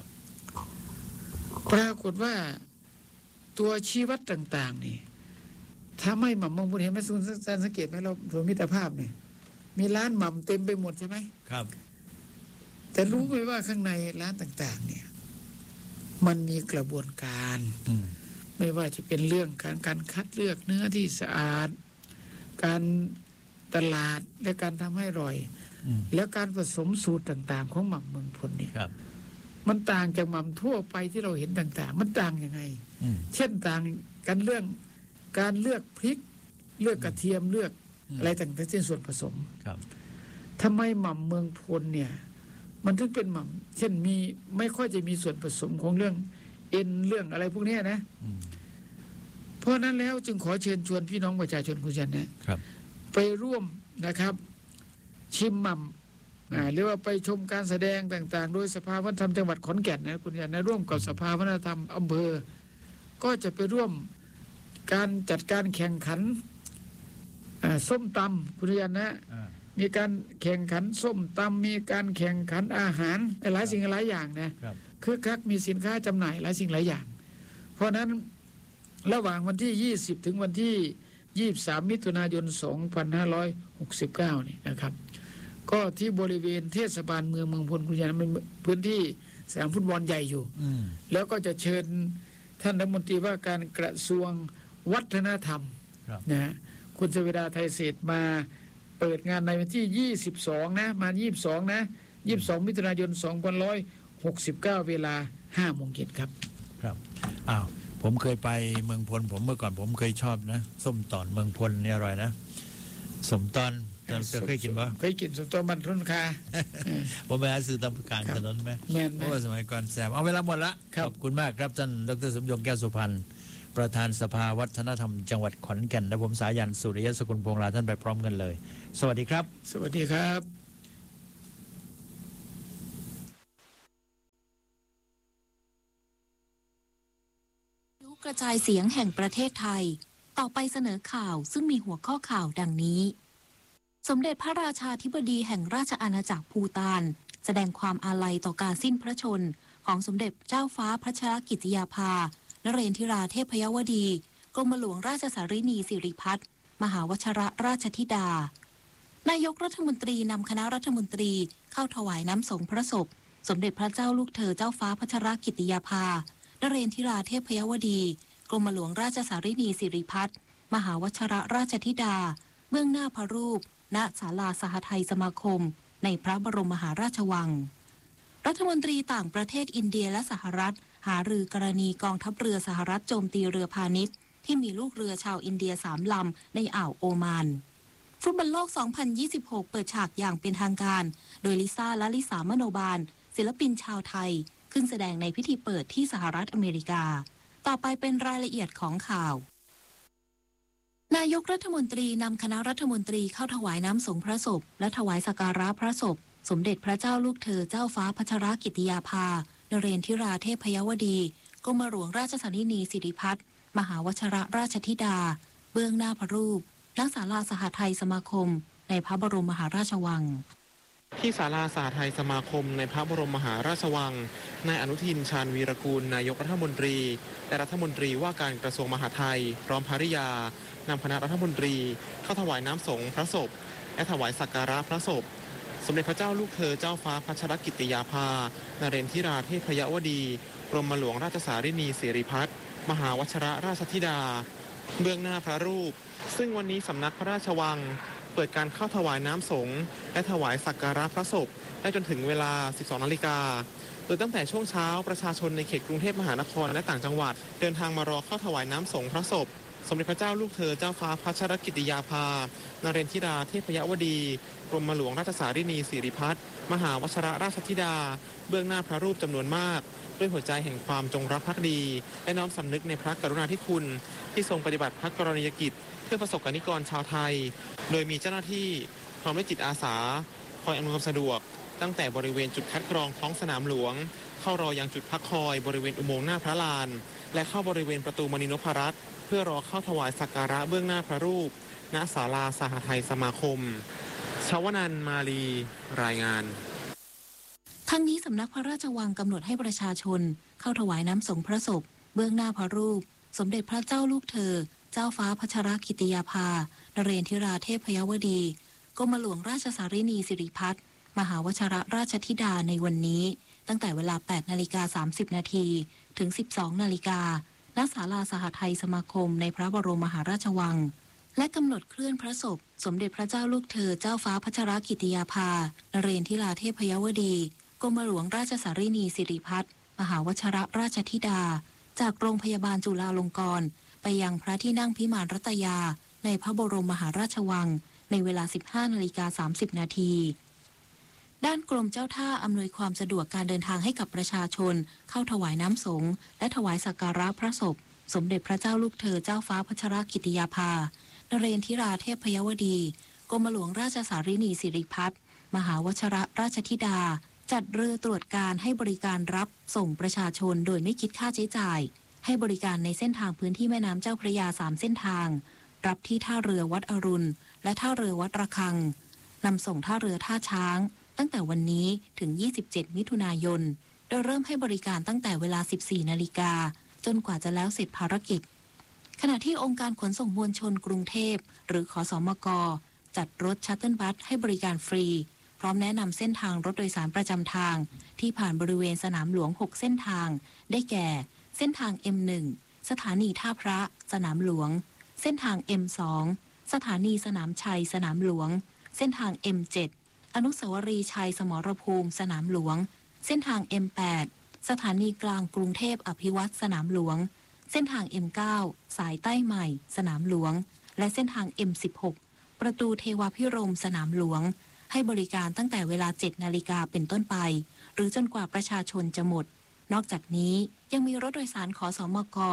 ปรากฏว่าตัวชี้วัดต่างๆนี่ถ้าไม่หม่ำเมืองพลเห็นไหมคุณสังเกตไหมเราสมิตรภาพเนี่ยมีร้านหม่ำเต็มไปหมดใช่ไหมครับแต่รู้ไหมว่าข้างในร้านต่างๆเนี่ยมันมีกระบวนการไม่ว่าจะเป็นเรื่องการคัดเลือกเนื้อที่สะอาดการตลาดและการทำให้อร่อยแล้วการผสมสูตรต่างๆของหม่ำเมืองพลเนี่ยมันต่างจากหม่ำทั่วไปที่เราเห็นต่างๆมันต่างยังไงเช่นต่างกันเรื่องการเลือกพริกเลือกกระเทียมเลือกอะไรต่างๆเช่นส่วนผสมทำไมหม่ำเมืองพลเนี่ยมันถึงเป็นหม่ำเช่นมีไม่ค่อยจะมีส่วนผสมของเรื่องเอ็นเรื่องอะไรพวกนี้นะเพราะนั้นแล้วจึงขอเชิญชวนพี่น้องประชาชนคุณชันนะไปร่วมนะครับชิมหม่ำหรือว่าไปชมการแสดงต่างๆโดยสภาวัฒนธรรมจังหวัดขอนแก่นนะคุณชันนะร่วมกับสภาวัฒนธรรมอำเภอก็จะไปร่วมการจัดการแข่งขันส้มตำคุณชันนะมีการแข่งขันส้มตำมีการแข่งขันอาหารหลายสิ่งหลายอย่างนะคือคักมีสินค้าจำหน่ายหลายสิ่งหลายอย่างเพราะนั้นระหว่างวันที่20ถึงวันที่23มิถุนายน2569นี่นะครับก็ที่บริเวณเทศบาลเมืองพลคุณยานเป็นพื้นที่สนามฟุตบอลใหญ่อยู่แล้วก็จะเชิญท่านรัฐมนตรีว่าการกระทรวงวัฒนธรรมนะคุณสวิดาไทยเศรษฐ์มาเปิดงานในวันที่22นะมา22นะ22มิถุนายน2569เวลา 5 โมงเย็นครับอ้าวผมเคยไปเมืองพลผมเมื่อก่อนผมเคยชอบนะส้มตอนเมืองพลเนี่ยอร่อยนะสมตอนเคยกินปะเคยกินสมตอนมันทุนคาผมไปหาซื้อตามการถนนไหมเพราะว่าสมัยก่อนแสบเอาเวลาหมดละขอบคุณมากครับท่านดร.สมยงแก้วสุพรรณประธานสภาวัฒนธรรมจังหวัดขอนแก่นและผมสายันสุริยสกุลพงษ์ลาท่านไปพร้อมกันเลยสวัสดีครับสวัสดีครับกระจายเสียงแห่งประเทศไทยต่อไปเสนอข่าวซึ่งมีหัวข้อข่าวดังนี้สมเด็จพระราชาธิบดีแห่งราชอาณาจักรภูฏานแสดงความอาลัยต่อการสิ้นพระชนของสมเด็จเจ้าฟ้าพัชรกิติยาภานเรนทิราเทพยวดีกรมหลวงราชสารินีสิริพัฒน์มหาวชรราชธิดานายกรัฐมนตรีนำคณะรัฐมนตรีเข้าถวายน้ำสงฆ์พระศพสมเด็จพระเจ้าลูกเธอเจ้าฟ้าพัชรกิติยาภานเรนทิราเทพยวดีกรมหลวงราชสารินีสิริพัฒน์มหาวชรราชธิดาเบื้องหน้าพระรูปณศาลาสหทัยสมาคมในพระบรมมหาราชวังรัฐมนตรีต่างประเทศอินเดียและสหรัฐหารือกรณีกองทัพเรือสหรัฐโจมตีเรือพาณิชย์ที่มีลูกเรือชาวอินเดีย3 ลำในอ่าวโอมานฟุตบอลโลก 2026 เปิดฉากอย่างเป็นทางการโดยลิซ่าและลิสามโนบาลศิลปินชาวไทยขึ้นแสดงในพิธีเปิดที่สหรัฐอเมริกาต่อไปเป็นรายละเอียดของข่าวนายกรัฐมนตรีนำคณะรัฐมนตรีเข้าถวายน้ำสงฆ์พระศพและถวายสักการะพระศพสมเด็จพระเจ้าลูกเธอเจ้าฟ้าพัชรกิติยาภานเรนทิราเทพยวดีกรมหลวงราชสารินีสิริพัฒน์มหาวชรราชธิดาเบื้องหน้าพระรูปณศาลาสหทัยสมาคมในพระบรมมหาราชวังที่ศาลาสหทัยสมาคมในพระบรมมหาราชวังนายอนุทินชาญวีรกูลนายกรัฐมนตรีและรัฐมนตรีว่าการกระทรวงมหาดไทยพร้อมภริยานำคณะรัฐมนตรีเข้าถวายน้ำสงฆ์พระศพและถวายสักการะพระศพสมเด็จพระเจ้าลูกเธอเจ้าฟ้าพัชรกิติยาภานเรนทิราเทพยวดีกรมหลวงราชสารินีสิริพัฒน์มหาวชรราชธิดาเบื้องหน้าพระรูปซึ่งวันนี้สำนักพระราชวังเปิดการเข้าถวายน้ำสงฆ์และถวายสักการะพระศพได้จนถึงเวลา 12 นาฬิกาโดยตั้งแต่ช่วงเช้าประชาชนในเขตกรุงเทพมหานครและต่างจังหวัดเดินทางมารอเข้าถวายน้ำสงฆ์พระศพสมเด็จพระเจ้าลูกเธอเจ้าฟ้าพัชรกิติยาภานเรนทิราเทพยวดีกรมหลวงราชสารินีสิริพัฒน์มหาวชรราชธิดาเบื้องหน้าพระรูปจำนวนมากด้วยหัวใจแห่งความจงรักภักดีและน้อมสำนึกในพระกรุณาธิคุณที่ทรงปฏิบัติพระกรณียกิจเพื่อประสบกนิกรชาวไทยโดยมีเจ้าหน้าที่พร้อมด้วยจิตอาสาคอยอำนวยความสะดวกตั้งแต่บริเวณจุดคัดกรองท้องสนามหลวงเข้ารอยังจุดพักคอยบริเวณอุโมงค์หน้าพระลานและเข้าบริเวณประตูมณีนพรัตน์เพื่อรอเข้าถวายสักการะเบื้องหน้าพระรูปณศาลาสหทัยสมาคมชวนันท์มาลีรายงานทั้งนี้สำนักพระราชวังกำหนดให้ประชาชนเข้าถวายน้ำสงฆ์พระศพเบื้องหน้าพระรูปสมเด็จพระเจ้าลูกเธอเจ้าฟ้าพัชรกิติยาภานเรนทิราเทพยวดีกรมหลวงราชสารินีสิริพัฒน์มหาวชรราชธิดาในวันนี้ตั้งแต่เวลา 8:30 นาทีถึง 12 นาฬิกาณศาลาสหทัยสมาคมในพระบรมมหาราชวังและกำหนดเคลื่อนพระศพสมเด็จพระเจ้าลูกเธอเจ้าฟ้าพัชรกิติยาภานเรนทิราเทพยวดีกรมหลวงราชสารินีสิริพัฒน์มหาวชรราชธิดาจากโรงพยาบาลจุฬาลงกรณ์ไปยังพระที่นั่งพิมานรัตยาในพระบรมมหาราชวังในเวลา 15:30 นาทีด้านกรมเจ้าท่าอำนวยความสะดวกการเดินทางให้กับประชาชนเข้าถวายน้ำสงฆ์และถวายสักการะพระศพสมเด็จพระเจ้าลูกเธอเจ้าฟ้าพัชรกิติยาภานเรนทิราเทพยวดีกรมหลวงราชสารินีสิริพัฒน์มหาวชรราชธิดาจัดเรือตรวจการให้บริการรับส่งประชาชนโดยไม่คิดค่าใช้จ่ายให้บริการในเส้นทางพื้นที่แม่น้ำเจ้าพระยา3 เส้นทางรับที่ท่าเรือวัดอรุณและท่าเรือวัดระฆังนำส่งท่าเรือท่าช้างตั้งแต่วันนี้ถึง 27 มิถุนายนโดยเริ่มให้บริการตั้งแต่เวลา 14 นาฬิกาจนกว่าจะแล้วเสร็จภารกิจขณะที่องค์การขนส่งมวลชนกรุงเทพหรือขสมกจัดรถชัตเทิลบัสให้บริการฟรีพร้อมแนะนำเส้นทางรถโดยสารประจำทางที่ผ่านบริเวณสนามหลวง6 เส้นทางได้แก่เส้นทาง M1 สถานีท่าพระสนามหลวงเส้นทาง M2 สถานีสนามชัยสนามหลวงเส้นทาง M7 อนุสาวรีย์ชัยสมรภูมิสนามหลวงเส้นทาง M8 สถานีกลางกรุงเทพอภิวัตรสนามหลวงเส้นทาง M9 สายใต้ใหม่สนามหลวงและเส้นทาง M16 ประตูเทวาภิรมย์สนามหลวงให้บริการตั้งแต่เวลา 7 นาฬิกาเป็นต้นไปหรือจนกว่าประชาชนจะหมดนอกจากนี้ยังมีรถโดยสารขสมก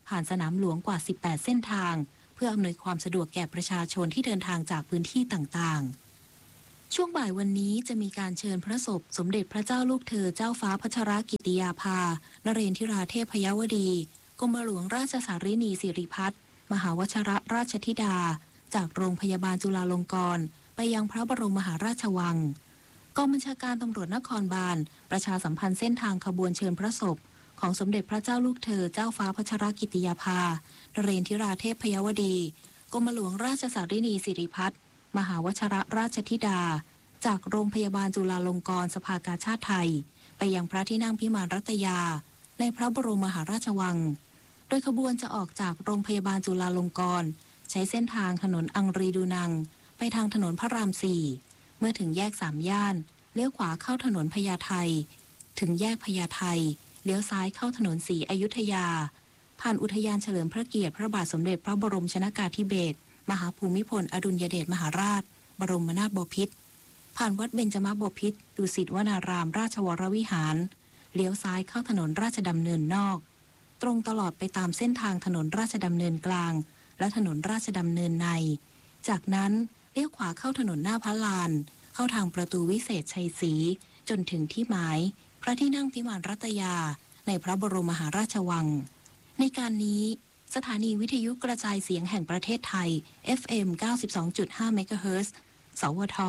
ผ่านสนามหลวงกว่า 18 เส้นทางเพื่ออำนวยความสะดวกแก่ประชาชนที่เดินทางจากพื้นที่ต่างๆช่วงบ่ายวันนี้จะมีการเชิญพระศพสมเด็จพระเจ้าลูกเธอเจ้าฟ้าพัชรกิติยาภานเรนทิราเทพยวดีกรมหลวงราชสารินีสิริพัฒน์มหาวชิรราชธิดาจากโรงพยาบาลจุฬาลงกรณ์ไปยังพระบรมมหาราชวังกองบัญชาการตำรวจนครบาลประชาสัมพันธ์เส้นทางขบวนเชิญพระศพของสมเด็จพระเจ้าลูกเธอเจ้าฟ้าพัชรกิติยาภานเรนทิราเทพยวดีกรมหลวงราชสารินีสิริพัฒน์มหาวชิรราชธิดาจากโรงพยาบาลจุฬาลงกรณ์สภากาชาดไทยไปยังพระที่นั่งพิมานรัตยาในพระบรมมหาราชวังโดยขบวนจะออกจากโรงพยาบาลจุฬาลงกรณ์ใช้เส้นทางถนนอังรีดูนังไปทางถนนพระราม 4เมื่อถึงแยก3ย่านเลี้ยวขวาเข้าถนนพญาไทถึงแยกพญาไทเลี้ยวซ้ายเข้าถนนศรีอยุธยาผ่านอุทยานเฉลิมพระเกียรติพระบาทสมเด็จพระบรมชนกาธิเบศรมหาภูมิพลอดุลยเดชมหาราชบรมนาถบพิตรผ่านวัดเบญจมบพิตรดุสิตวนารามราชวรวิหารเลี้ยวซ้ายเข้าถนนราชดำเนินนอกตรงตลอดไปตามเส้นทางถนนราชดำเนินกลางและถนนราชดำเนินในจากนั้นเลี้ยวขวาเข้าถนนหน้าพระลานเข้าทางประตูวิเศษชัยศรีจนถึงที่หมายพระที่นั่งพิมานรัตยาในพระบรมมหาราชวังในการนี้สถานีวิทยุกระจายเสียงแห่งประเทศไทย FM 92.5 เมกะเฮิรตซ์สวท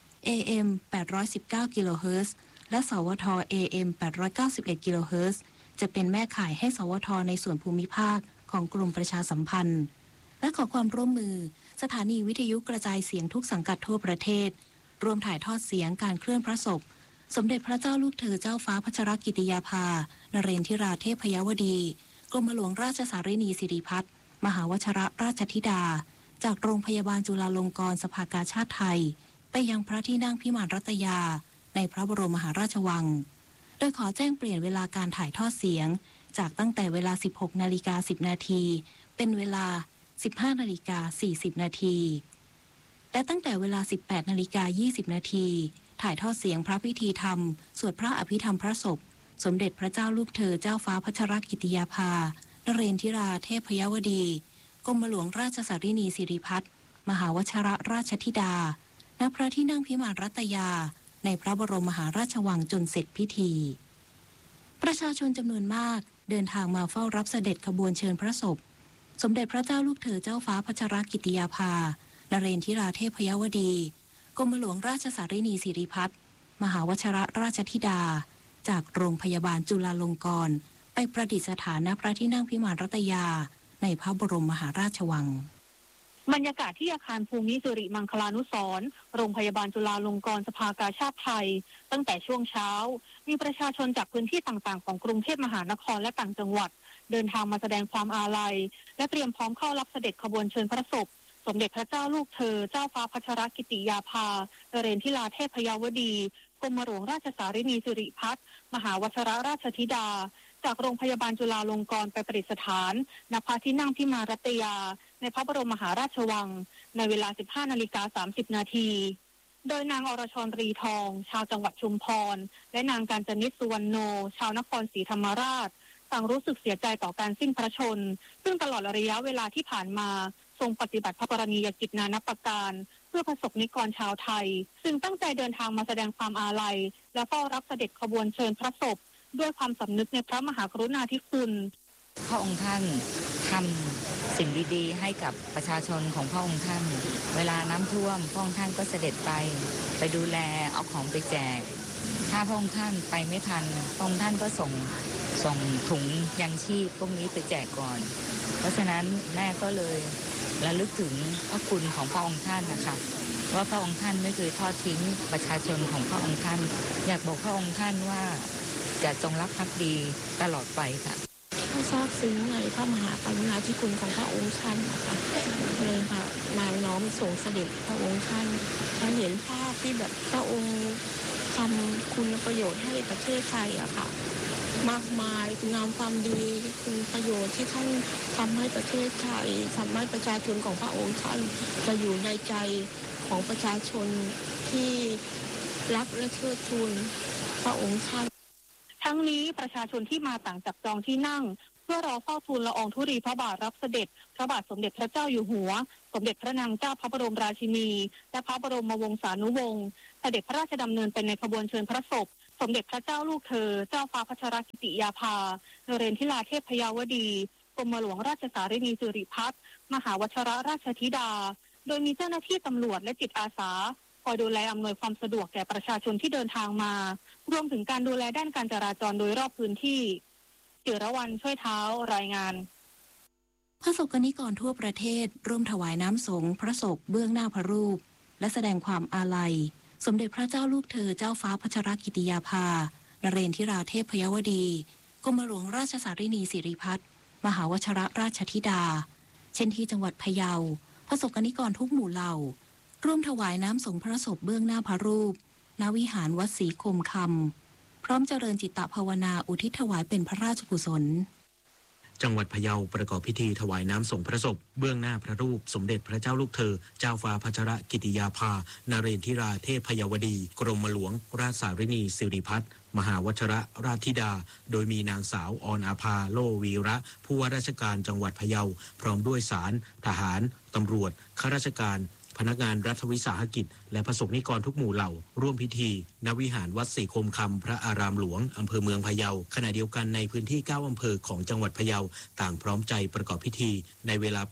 AM 819 กิโลเฮิรตซ์และสวท AM 891 กิโลเฮิรตซ์จะเป็นแม่ข่ายให้สวทในส่วนภูมิภาคของกรมประชาสัมพันธ์และขอความร่วมมือสถานีวิทยุกระจายเสียงทุกสังกัดทั่วประเทศรวมถ่ายทอดเสียงการเคลื่อนพระศพสมเด็จพระเจ้าลูกเธอเจ้าฟ้าพัชรกิติยาภานเรนทิราเทพยวดีกรมหลวงราชสารินีสิริพัฒน์มหาวชิรราชธิดาจากโรงพยาบาลจุฬาลงกรณ์สภากาชาดไทยไปยังพระที่นั่งพิมานรัตยาในพระบรมมหาราชวังโดยขอแจ้งเปลี่ยนเวลาการถ่ายทอดเสียงจากตั้งแต่เวลา 16:10 นาทีเป็นเวลา 15:40 นาทีและตั้งแต่เวลา 18:20 นาทีถ่ายทอดเสียงพระพิธีธรรมสวดพระอภิธรรมพระศพสมเด็จพระเจ้าลูกเธอเจ้าฟ้าพัชรกิติยาภานเรนทิราเทพยวดีกรมหลวงราชสารินีสิริพัฒน์มหาวชิรราชธิดาณพระที่นั่งพิมานรัตยาในพระบรมมหาราชวังจนเสร็จพิธีประชาชนจำนวนมากเดินทางมาเฝ้ารับเสด็จขบวนเชิญพระศพสมเด็จพระเจ้าลูกเธอเจ้าฟ้าพัชรกิติยาภานเรนทิราเทพยวดีกรมหลวงราชสารินีสิริพัฒน์มหาวชิรราชธิดาจากโรงพยาบาลจุฬาลงกรณ์ไปประดิษฐานณพระที่นั่งพิมานรัตยาในพระบรมมหาราชวังบรรยากาศที่อาคารภูมิสิริมังคลานุสรณ์โรงพยาบาลจุฬาลงกรณ์สภากาชาดไทยตั้งแต่ช่วงเช้ามีประชาชนจากพื้นที่ต่างๆของกรุงเทพมหานครและต่างจังหวัดเดินทางมาแสดงความอาลัยและเตรียมพร้อมเข้ารับเสด็จขบวนเชิญพระศพสมเด็จพระเจ้าลูกเธอเจ้าฟ้าพัชรกิติยาภานเรนทิราเทพยวดีกรมหลวงราชสารินีสิริพัฒน์มหาวชิรราชธิดาจากโรงพยาบาลจุฬาลงกรณ์ไปประดิษฐานณพระที่นั่งพิมานรัตยาในพระบรมมหาราชวังในเวลา 15:30 นาทีโดยนางอรชรตรีทองชาวจังหวัดชุมพรและนางกาญจนิษฐ์สุวรรณโนชาวนครศรีธรรมราชต่างรู้สึกเสียใจต่อการสิ้นพระชนม์ซึ่งตลอดระยะเวลาที่ผ่านมาทรงปฏิบัติพระกรณียกิจนานับประการเพื่อประสบนิกรชาวไทยซึ่งตั้งใจเดินทางมาแสดงความอาลัยและเฝ้ารับเสด็จขบวนเชิญพระศพด้วยความสำนึกในพระมหากรุณาธิคุณพระองค์ท่านทำสิ่งดีๆให้กับประชาชนของพระองค์ท่านเวลาน้ำท่วมพระองค์ท่านก็เสด็จไปดูแลเอาของไปแจกถ้าพระองค์ท่านไปไม่ทันพระองค์ท่านก็ส่งถุงยังชีพพวกนี้ไปแจกก่อนเพราะฉะนั้นแม่ก็เลยระลึกถึงพระคุณของพระองค์ท่านนะคะว่าพระองค์ท่านไม่เคยทอดทิ้งประชาชนของพระองค์ท่านอยากบอกพระองค์ท่านว่าจะจงรักภักดีตลอดไปค่ะทราบซึ้งในพระมหากรุณาธิคุณของพระองค์ท่านนะคะเลยค่ะนางน้อมส่งเสด็จพระองค์ท่านเราเห็นภาพที่แบบพระองค์ทำคุณประโยชน์ให้ประเทศไทยอะค่ะมากมายงามความดีคุณประโยชน์ที่ท่านทำให้ประเทศไทยทำให้ประชาชนของพระองค์ท่านจะอยู่ในใจของประชาชนที่รักและเทิดทูนพระองค์ท่านทั้งนี้ประชาชนที่มาต่างจับจองที่นั่งเพื่อรอเฝ้าทูลละอองธุลีพระบาทรับเสด็จพระบาทสมเด็จพระเจ้าอยู่หัวสมเด็จพระนางเจ้าพระบรมราชินีและพระบรมวงศานุวงศ์เสด็จพระราชดำเนินเป็นในขบวนเชิญพระศพสมเด็จพระเจ้าลูกเธอเจ้าฟ้าพัชรกิติยาภานเรนทิราเทพยาวดีกรมหลวงราชสารินีสิริพัฒน์มหาวชิรราชธิดาโดยมีเจ้าหน้าที่ตำรวจและจิตอาสาคอยดูแลอำนวยความสะดวกแก่ประชาชนที่เดินทางมารวมถึงการดูแลด้านการจราจรโดยรอบพื้นที่จิรวรรณช่วยเท้ารายงานพระสงฆ์นิกรทั่วประเทศร่วมถวายน้ำสงฆ์พระศพเบื้องหน้าพระรูปและแสดงความอาลัยสมเด็จพระเจ้าลูกเธอเจ้าฟ้าพัชรกิติยาภานเรนทิราเทพยวดีกรมหลวงราชสารินีสิริพัฒน์มหาวชิรราชธิดาเช่นที่จังหวัดพะเยาพระสงฆ์นิกรทุกหมู่เหล่าร่วมถวายน้ำสงฆ์พระศพเบื้องหน้าพระรูปณวิหารวัดศรีคมคำพร้อมเจริญจิตตภาวนาอุทิศถวายเป็นพระราชกุศลจังหวัดพะเยาประกอบพิธีถวายน้ำสงฆ์พระศพเบื้องหน้าพระรูปสมเด็จพระเจ้าลูกเธอเจ้าฟ้าพัชรกิติยาภานเรนทิราเทพยวดีกรมหลวงราชสารินีสิริพัฒน์มหาวชิรราชธิดาโดยมีนางสาวออนอาภาโลวีระผู้ว่าราชการจังหวัดพะเยาพร้อมด้วยศาลทหารตำรวจข้าราชการพนักงานรัฐวิสาหกิจและประสบนิกรทุกหมู่เหล่าร่วมพิธีณวิหารวัดศรีคมคำพระอารามหลวงอำเภอเมืองพะเยาขณะเดียวกันในพื้นที่9อำเภอของจังหวัดพะเยาต่างพร้อมใจประกอบพิธีในเวลา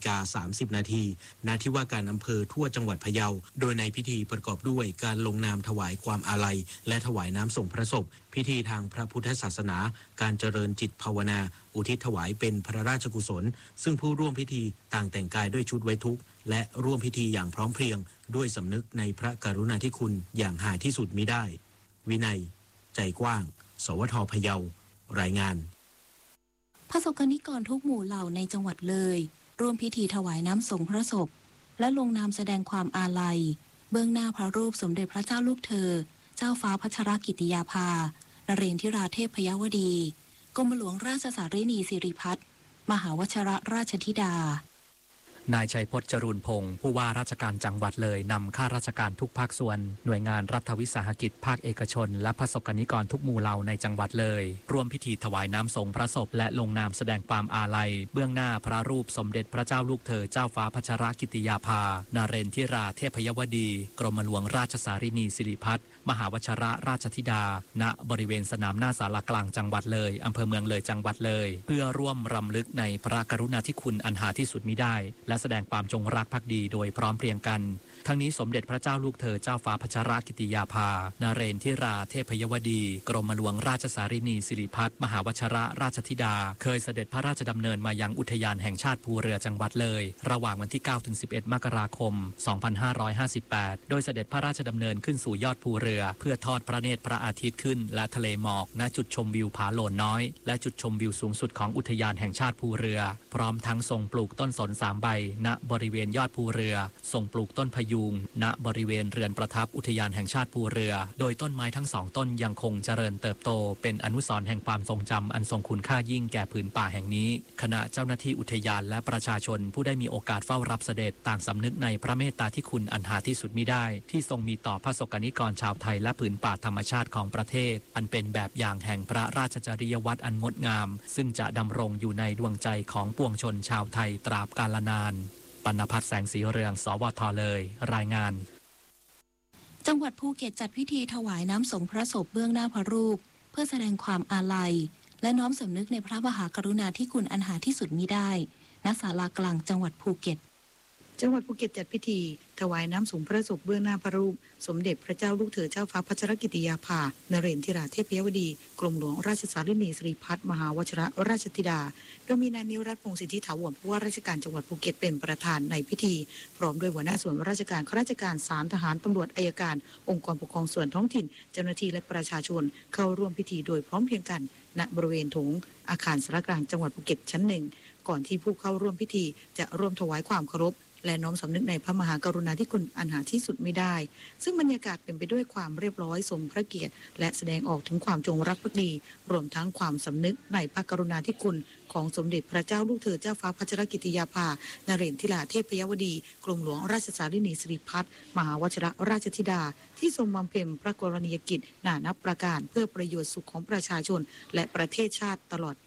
8:30 น.ณที่ว่าการอำเภอทั่วจังหวัดพะเยาโดยในพิธีประกอบด้วยการลงนามถวายความอาลัยและถวายน้ำส่งพระศพพิธีทางพระพุทธศาสนาการเจริญจิตภาวนาอุทิศถวายเป็นพระราชกุศลซึ่งผู้ร่วมพิธีต่างแต่งกายด้วยชุดไว้ทุกข์และร่วมพิธีอย่างพร้อมเพรียงด้วยสำนึกในพระกรุณาธิคุณอย่างหาที่สุดมิได้วินัยใจกว้างสวทพะเยารายงานพระสงฆ์นิกรทุกหมู่เหล่าในจังหวัดเลยร่วมพิธีถวายน้ำสงฆ์พระศพและลงนามแสดงความอาลัยเบื้องหน้าพระรูปสมเด็จพระเจ้าลูกเธอเจ้าฟ้าพัชรกิติยาภานเรนทิราเทพยวดีกรมหลวงราชสารินีสิริพัฒน์มหาวชิรราชธิดานายชัยพจน์จรูนพงศ์ผู้ว่าราชการจังหวัดเลยนำข้าราชการทุกภาคส่วนหน่วยงานรัฐวิสาหกิจภาคเอกชนและประสบนิกรทุกหมู่เหล่าในจังหวัดเลยร่วมพิธีถวายน้ำสงฆ์พระศพและลงนามแสดงความอาลัยเบื้องหน้าพระรูปสมเด็จพระเจ้าลูกเธอเจ้าฟ้าพัชรกิติยาภานเรนทิราเทพยวดีกรมหลวงราชสารินีสิริพัฒน์มหาวชิรราชธิดาณบริเวณสนามหน้าศาลากลางจังหวัดเลยอำเภอเมืองเลยจังหวัดเลยเพื่อร่วมรำลึกในพระกรุณาธิคุณอันหาที่สุดมิได้และแสดงความจงรักภักดีโดยพร้อมเพรียงกันทั้งนี้สมเด็จพระเจ้าลูกเธอเจ้าฟ้าพัชรกิติยาภานเรนทิราเทพยวดีกรมหลวงราชสารินีสิริพัฒน์มหาวชิรราชธิดาเคยเสด็จพระราชดำเนินมายังอุทยานแห่งชาติภูเรือจังหวัดเลยระหว่างวันที่ 9-11 มกราคม 2558 โดยเสด็จพระราชดำเนินขึ้นสู่ยอดภูเรือเพื่อทอดพระเนตรพระอาทิตย์ขึ้นและทะเลหมอกณจุดชมวิวผาโหลนน้อยและจุดชมวิวสูงสุดของอุทยานแห่งชาติภูเรือพร้อมทั้งทรงปลูกต้นสน3 ใบณบริเวณยอดภูเรือทรงปลูกต้นพยุงณบริเวณเรือนประทับอุทยานแห่งชาติภูเรือโดยต้นไม้ทั้ง2 ต้นยังคงเจริญเติบโตเป็นอนุสรณ์แห่งความทรงจำอันทรงคุณค่ายิ่งแก่ผืนป่าแห่งนี้คณะเจ้าหน้าที่อุทยานและประชาชนผู้ได้มีโอกาสเฝ้ารับเสด็จต่างสำนึกในพระเมตตาที่คุณอันหาที่สุดมิได้ที่ทรงมีต่อพระสกนิกรชาวไทยและผืนป่าธรรมชาติของประเทศอันเป็นแบบอย่างแห่งพระราชจริยวัตรอันงดงามซึ่งจะดำรงอยู่ในดวงใจของปวงชนชาวไทยตราบกาลนานปณภัทรแสงสีเรืองสวทเลยรายงานจังหวัดภูเก็ตจัดพิธีถวายน้ำสงฆ์พระศพเบื้องหน้าพระรูปเพื่อแสดงความอาลัยและน้อมสำนึกในพระมหากรุณาธิคุณอันหาที่สุดมิได้ณศาลากลางจังหวัดภูเก็ตจังหวัดภูเก็ตจัดพิธีถวายน้ำสงฆ์พระศพเบื้องหน้าพระรูปสมเด็จพระเจ้าลูกเธอเจ้าฟ้าพัชรกิติยาภานเรนทิราเทพยวดีกรมหลวงราชสารินีสิริพัฒน์มหาวชิรราชธิดาโดยมีนายนิรัตน์พงษ์สิทธิถาวรผู้ว่าราชการจังหวัดภูเก็ตเป็นประธานในพิธีพร้อมด้วยหัวหน้าส่วนราชการข้าราชการศาลทหารตำรวจอัยการองค์กรปกครองส่วนท้องถิ่นเจ้าหน้าที่และประชาชนเข้าร่วมพิธีโดยพร้อมเพรียงกันณบริเวณโถงอาคารศาลากลางจังหวัดภูเก็ตชั้น 1ก่อนที่ผู้เข้าร่วมพิธีจะร่วมถวายความเคารพและน้อมสำนึกในพระมหากรุณาธิคุณอันหาที่สุดไม่ได้ซึ่งบรรยากาศเป็นไปด้วยความเรียบร้อยสมพระเกียรติและแสดงออกถึงความจงรักภักดีรวมทั้งความสำนึกในพระกรุณาธิคุณของสมเด็จพระเจ้าลูกเธอเจ้าฟ้าพัชรกิติยาภานเรนทิราเทพยวดีกรมหลวงราชสารินีสิริพัฒน์มหาวชิรราชธิดาที่ทรงบำเพ็ญพระกรณียกิจนานับประการเพื่อประโยชน์สุขของประชาชนและประเทศชาติตลอดมา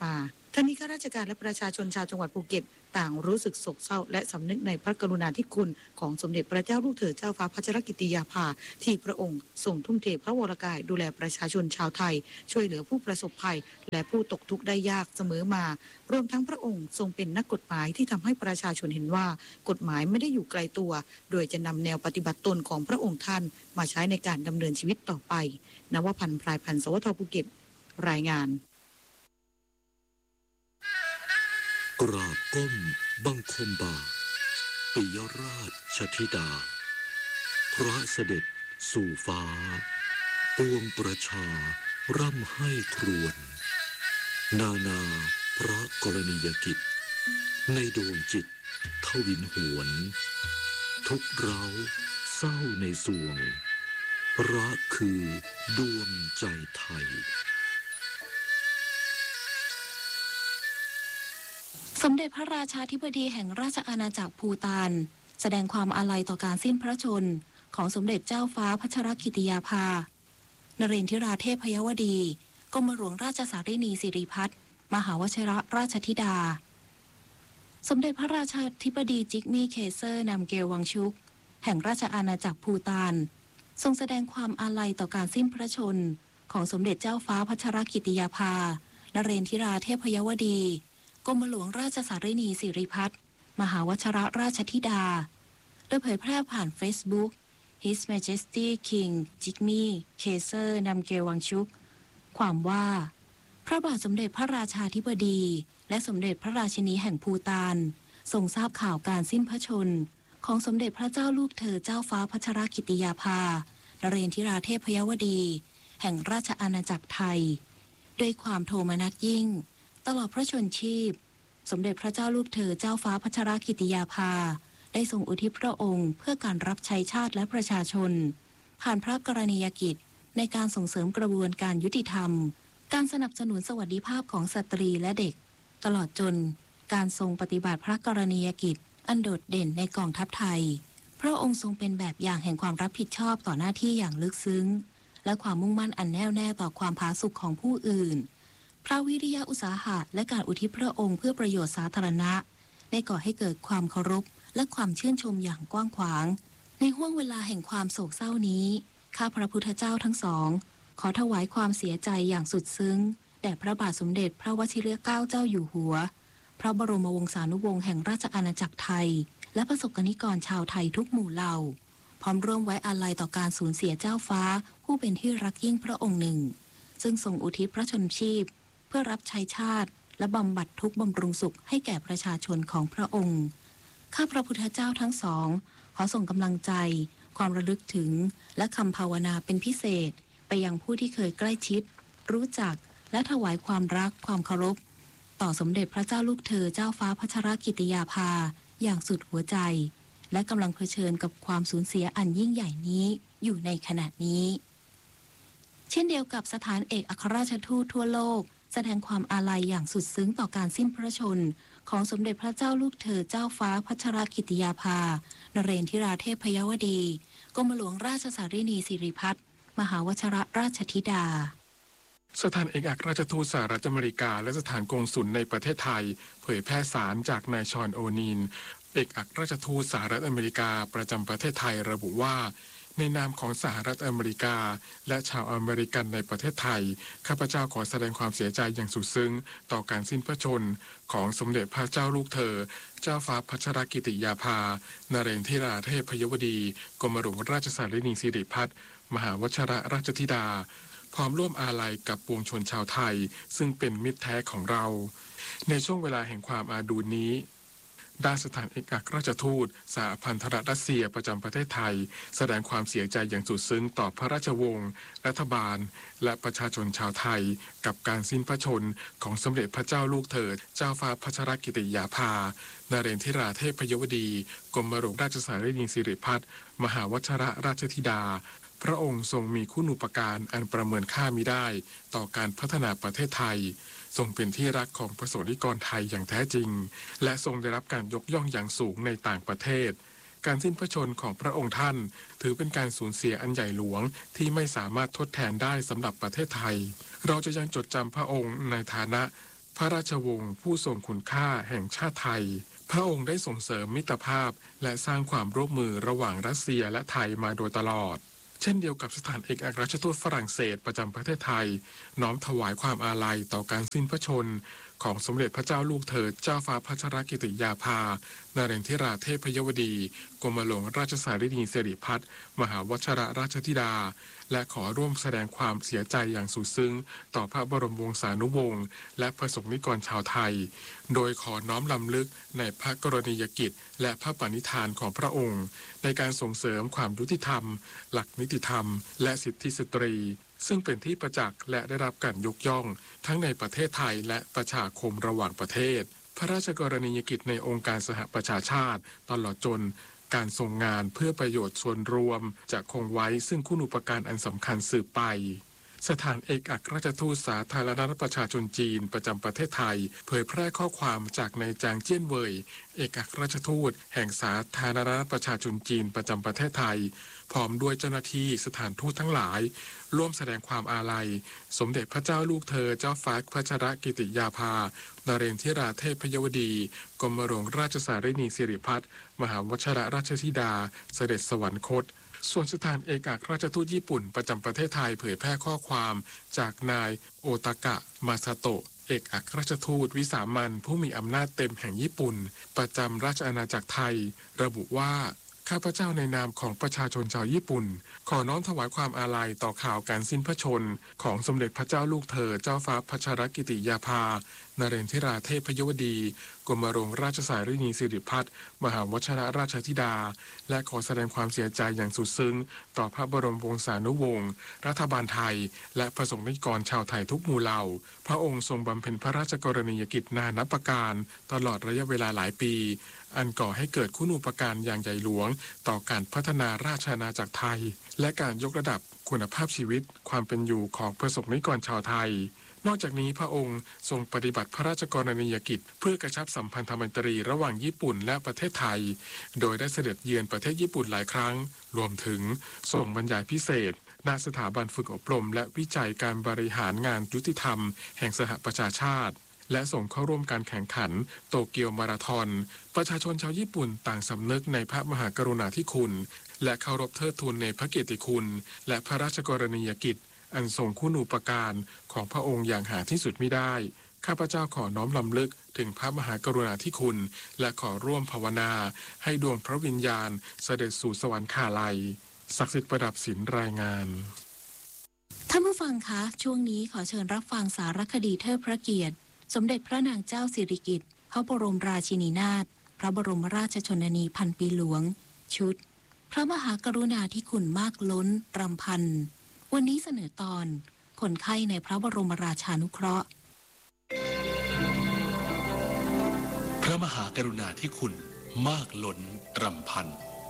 ทั้งนี้ข้าราชการและประชาชนชาวจังหวัดภูเก็ตต่างรู้สึกโศกเศร้าและสำนึกในพระกรุณาธิคุณของสมเด็จพระเจ้าลูกเธอเจ้าฟ้าพัชรกิติยาภาที่พระองค์ทรงทุ่มเทพระวรกายดูแลประชาชนชาวไทยช่วยเหลือผู้ประสบภัยและผู้ตกทุกข์ได้ยากเสมอมารวมทั้งพระองค์ทรงเป็นนักกฎหมายที่ทำให้ประชาชนเห็นว่ากฎหมายไม่ได้อยู่ไกลตัวโดยจะนำแนวปฏิบัติตนของพระองค์ท่านมาใช้ในการดำเนินชีวิตต่อไปนวพันธ์พลายพันธ์สวทภูเก็ตรายงานกราบก้มบังคมบาทปิยราชธิดาพระเสด็จสู่ฟ้าปวงประชาร่ำให้ครวญนานาพระกรณียกิจในดวงจิตทวินหวนทุกเร้าเศร้าในสวงรักคือดวงใจไทยสมเด็จพระราชาธิบดีแห่งราชอาณาจักรภูฏานแสดงความอาลัยต่อการสิ้นพระชนม์ของสมเด็จเจ้าฟ้าพัชรกิติยาภานเรนทิราเทพยวดีกรมหลวงราชสารินีสิริพัฒน์มหาวชิรราชธิดาสมเด็จพระราชาธิบดีจิกมี่เคเซอร์นำเกลวังชุกแห่งราชอาณาจักรภูฏานทรงแสดงความอาลัยต่อการสิ้นพระชนม์ของสมเด็จเจ้าฟ้าพัชรกิติยาภานเรนทิราเทพยวดีกรมหลวงราชสารินีสิริพัฒน์มหาวชิรราชธิดาโดยเผยแพร่ผ่าน Facebook His Majesty King Jigme Kaiser Namgyel Wangchuk ความว่าพระบาทสมเด็จพระราชาธิบดีและสมเด็จพระราชินีแห่งภูฏานทรงทราบข่าวการสิ้นพระชนม์ของสมเด็จพระเจ้าลูกเธอเจ้าฟ้าพัชรกิติยาภานเรนทิราเทพยวดีแห่งราชอาณาจักรไทยด้วยความโทมนัสยิ่งตลอดพระชนชีพสมเด็จพระเจ้าลูกเธอเจ้าฟ้าพัชรกิติยาภาได้ทรงอุทิศพระองค์เพื่อการรับใช้ชาติและประชาชนผ่านพระกรณียกิจในการส่งเสริมกระบวนการยุติธรรมการสนับสนุนสวัสดิภาพของสตรีและเด็กตลอดจนการทรงปฏิบัติพระกรณียกิจอันโดดเด่นในกองทัพไทยพระองค์ทรงเป็นแบบอย่างแห่งความรับผิดชอบต่อหน้าที่อย่างลึกซึ้งและความมุ่งมั่นอันแน่วแน่ต่อความผาสุกของผู้อื่นพระวิริยะอุตสาหะและการอุทิศพระองค์เพื่อประโยชน์สาธารณะได้ก่อให้เกิดความเคารพและความชื่นชมอย่างกว้างขวางในห้วงเวลาแห่งความโศกเศร้านี้ข้าพระพุทธเจ้าทั้งสองขอถวายความเสียใจอย่างสุดซึ้งแด่พระบาทสมเด็จพระวชิรเกล้าเจ้าอยู่หัวพระบรมวงศานุวงศ์แห่งราชอาณาจักรไทยและประสบกนิกรชาวไทยทุกหมู่เหล่าพร้อมร่วมไว้อาลัยต่อการสูญเสียเจ้าฟ้าผู้เป็นที่รักยิ่งพระองค์หนึ่งซึ่งทรงอุทิศพระชนชีพเพื่อรับใช้ชาติและบำบัดทุกข์บำรุงสุขให้แก่ประชาชนของพระองค์ข้าพระพุทธเจ้าทั้งสองขอส่งกำลังใจความระลึกถึงและคำภาวนาเป็นพิเศษไปยังผู้ที่เคยใกล้ชิดรู้จักและถวายความรักความเคารพต่อสมเด็จพระเจ้าลูกเธอเจ้าฟ้าพัชรกิติยาภาอย่างสุดหัวใจและกำลังเผชิญกับความสูญเสียอันยิ่งใหญ่นี้อยู่ในขณะนี้เช่นเดียวกับสถานเอกอัครราชทูตทั่วโลกแสดงความอาลัยอย่างสุดซึ้งต่อการสิ้นพระชนม์ของสมเด็จพระเจ้าลูกเธอเจ้าฟ้าพัชรกิติยาภานเรนทิราเทพยวดีกรมหลวงราชสารินีสิริพัฒน์มหาวชิรราชธิดาสถานเอกอัครราชทูตสหรัฐอเมริกาและสถานกงสุลในประเทศไทยเผยแพร่สารจากนายชอนโอนีนเอกอัครราชทูตสหรัฐอเมริกาประจำประเทศไทยระบุว่าในนามของสหรัฐอเมริกาและชาวอเมริกันในประเทศไทยข้าพเจ้าขอแสดงความเสียใจอย่างสุดซึ้งต่อการสิ้นพระชนม์ของสมเด็จพระเจ้าลูกเธอเจ้าฟ้าพัชรกิติยาภานเรนทิราเทพยวดีกรมหลวงราชสารินีสิริพัฒน์มหาวชิรราชธิดาพร้อมร่วมอาลัยกับปวงชนชาวไทยซึ่งเป็นมิตรแท้ของเราในช่วงเวลาแห่งความอาดูลนี้ด้านสถานเอกอัครราชทูตสหพันธรัฐรัสเซียประจำประเทศไทยแสดงความเสียใจอย่างสุดซึ้งต่อพระราชวงศ์รัฐบาลและประชาชนชาวไทยกับการสิ้นพระชนม์ของสมเด็จพระเจ้าลูกเธอเจ้าฟ้าพัชรกิติยาภานเรนทิราเทพยวดีกรมหลวงราชสารินีสิริพัฒน์มหาวชิรราชธิดาพระองค์ทรงมีคุณูปการอันประเมินค่ามิได้ต่อการพัฒนาประเทศไทยทรงเป็นที่รักของประสบนิกรไทยอย่างแท้จริงและทรงได้รับการยกย่องอย่างสูงในต่างประเทศการสิ้นพระชนม์ของพระองค์ท่านถือเป็นการสูญเสียอันใหญ่หลวงที่ไม่สามารถทดแทนได้สำหรับประเทศไทยเราจะยังจดจำพระองค์ในฐานะพระราชวงศ์ผู้ทรงคุณค่าแห่งชาติไทยพระองค์ได้ส่งเสริมมิตรภาพและสร้างความร่วมมือระหว่างรัสเซียและไทยมาโดยตลอดเช่นเดียวกับสถานเอกอัครราชทูตฝรั่งเศสประจำประเทศไทยน้อมถวายความอาลัยต่อการสิ้นพระชนม์ของสมเด็จพระเจ้าลูกเธอเจ้าฟ้าพัชรกิติยาภานเรนทิราเทพยวดีกรมหลวงราชสารินีสิริพัฒน์มหาวชิรราชธิดาและขอร่วมแสดงความเสียใจอย่างสุดซึ้งต่อพระบรมวงศานุวงศ์และประสบนิกรชาวไทยโดยขอน้อมรำลึกในพระกรณียกิจและพระปณิธานของพระองค์ในการส่งเสริมความยุติธรรมหลักนิติธรรมและสิทธิสตรีซึ่งเป็นที่ประจักษ์และได้รับการยกย่องทั้งในประเทศไทยและประชาคมระหว่างประเทศพระราชกรณียกิจในองค์การสหประชาชาติตลอดจนการทรงงานเพื่อประโยชน์ส่วนรวมจะคงไว้ซึ่งคุณูปการอันสำคัญสืบไปสถานเอกอัครราชทูตสาธารณรัฐประชาชนจีนประจำประเทศไทยเผยแพร่ข้อความจากนายจางเจี้ยนเว่ยเอกอัครราชทูตแห่งสาธารณรัฐประชาชนจีนประจำประเทศไทยพร้อมด้วยเจ้าหน้าที่สถานทูตทั้งหลายร่วมแสดงความอาลัยสมเด็จพระเจ้าลูกเธอเจ้าฟ้าพัชรกิติยาภานเรนทิราเทพยวดีกรมหลวงราชสารินีสิริพัฒน์มหาวชิรราชธิดาเสด็จสวรรคตส่วนสถานเอกอัครราชทูตญี่ปุ่นประจำประเทศไทยเผยแพร่ข้อความจากนายโอตากะมาซาโตะเอกอัครราชทูตวิสามัญผู้มีอำนาจเต็มแห่งญี่ปุ่นประจำราชอาณาจักรไทยระบุว่าข้าพเจ้าในนามของประชาชนชาวญี่ปุ่นขอน้อมถวายความอาลัยต่อข่าวการสิ้นพระชนม์ของสมเด็จพระเจ้าลูกเธอเจ้าฟ้าพัชรกิติยาภานเรนทิราเทพยวดีกรมหลวงราชสารินีสิริพัฒน์มหาวชิรราชธิดาและขอแสดงความเสียใจอย่างสุดซึ้งต่อพระบรมวงศานุวงศ์รัฐบาลไทยและประสบนิกรชาวไทยทุกหมู่เหล่าพระองค์ทรงบำเพ็ญพระราชกรณียกิจนานับประการตลอดระยะเวลาหลายปีอันก่อให้เกิดคุณูปการอย่างใหญ่หลวงต่อการพัฒนาราชอาณาจักรไทยและการยกระดับคุณภาพชีวิตความเป็นอยู่ของประสบนิกรชาวไทยนอกจากนี้พระองค์ทรงปฏิบัติพระราชกรณียกิจเพื่อกระชับสัมพันธไมตรีระหว่างญี่ปุ่นและประเทศไทยโดยได้เสด็จเยือนประเทศญี่ปุ่นหลายครั้งรวมถึงส่งบรรยายพิเศษณสถาบันฝึกอบรมและวิจัยการบริหารงานยุติธรรมแห่งสหประชาชาติและส่งเข้าร่วมการแข่งขันโตเกียวมาราธอนประชาชนชาวญี่ปุ่นต่างสำนึกในพระมหากรุณาธิคุณและเคารพเทิดทูนในพระเกียรติคุณและพระราชกรณียกิจอันทรงคุณูปการของพระองค์อย่างหาที่สุดมิได้ข้าพเจ้าขอน้อมรำลึกถึงพระมหากรุณาธิคุณและขอร่วมภาวนาให้ดวงพระวิญญาณเสด็จสู่สวรรคาลัยศักดิ์สิทธิ์ประดับศิลป์รายงานท่านผู้ฟังคะช่วงนี้ขอเชิญรับฟังสารคดีเทิดพระเกียรติสมเด็จพระนางเจ้าสิริกิติ์พระบรมราชินีนาถพระบรมราชชนนีพันปีหลวงชุดพระมหากรุณาธิคุณมากล้นรำพันวันนี้เสนอตอนคนไข้ในพระบรมราชานุเคราะห์พระมหากรุณาธิคุณมากล้นรำพัน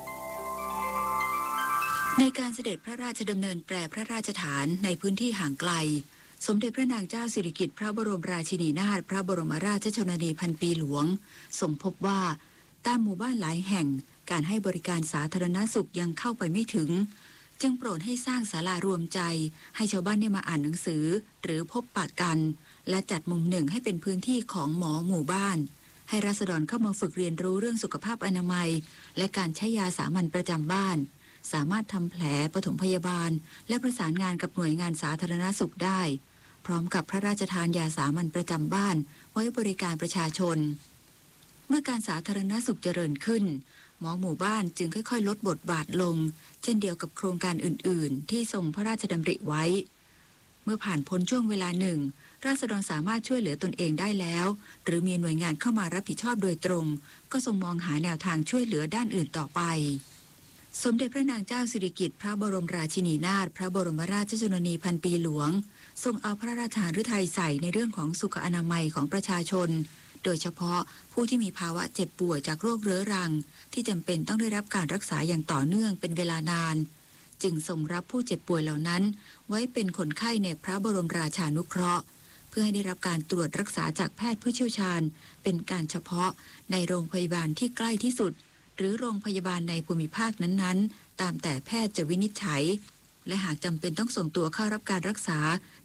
ในการเสด็จพระราชดำเนินแปรพระราชฐานในพื้นที่ห่างไกลสมเด็จพระนางเจ้าสิริกิติ์พระบรมราชินีนาถพระบรมราชชนนีพันปีหลวงทรงพบว่าตามหมู่บ้านหลายแห่งการให้บริการสาธารณสุขยังเข้าไปไม่ถึงจึงโปรดให้สร้างศาลารวมใจให้ชาวบ้านได้มาอ่านหนังสือหรือพบปะกันและจัดมุมหนึ่งให้เป็นพื้นที่ของหมอหมู่บ้านให้ราษฎรเข้ามาฝึกเรียนรู้เรื่องสุขภาพอนามัยและการใช้ยาสามัญประจำบ้านสามารถทำแผลปฐมพยาบาลและประสานงานกับหน่วยงานสาธารณสุขได้พร้อมกับพระราชทานยาสามัญประจำบ้านไว้บริการประชาชนเมื่อการสาธารณสุขเจริญขึ้นหมอหมู่บ้านจึงค่อยๆลดบทบาทลงเช่นเดียวกับโครงการอื่นๆที่ทรงพระราชดำริไว้เมื่อผ่านพ้นช่วงเวลาหนึ่งราษฎรสามารถช่วยเหลือตนเองได้แล้วหรือมีหน่วยงานเข้ามารับผิดชอบโดยตรงก็ทรงมองหาแนวทางช่วยเหลือด้านอื่นต่อไปสมเด็จพระนางเจ้าสิริกิติ์พระบรมราชินีนาถพระบรมราชชนนีพันปีหลวงทรงเอาพระราชฤทัยใส่ในเรื่องของสุขอนามัยของประชาชนโดยเฉพาะผู้ที่มีภาวะเจ็บป่วยจากโรคเรื้อรังที่จำเป็นต้องได้รับการรักษาอย่างต่อเนื่องเป็นเวลานานจึงทรงรับผู้เจ็บป่วยเหล่านั้นไว้เป็นคนไข้ในพระบรมราชานุเคราะห์เพื่อให้ได้รับการตรวจรักษาจากแพทย์ผู้เชี่ยวชาญเป็นการเฉพาะในโรงพยาบาลที่ใกล้ที่สุดหรือโรงพยาบาลในภูมิภาคนั้นๆตามแต่แพทย์จะวินิจฉัยและหากจำเป็นต้องส่งตัวเข้ารับการรักษา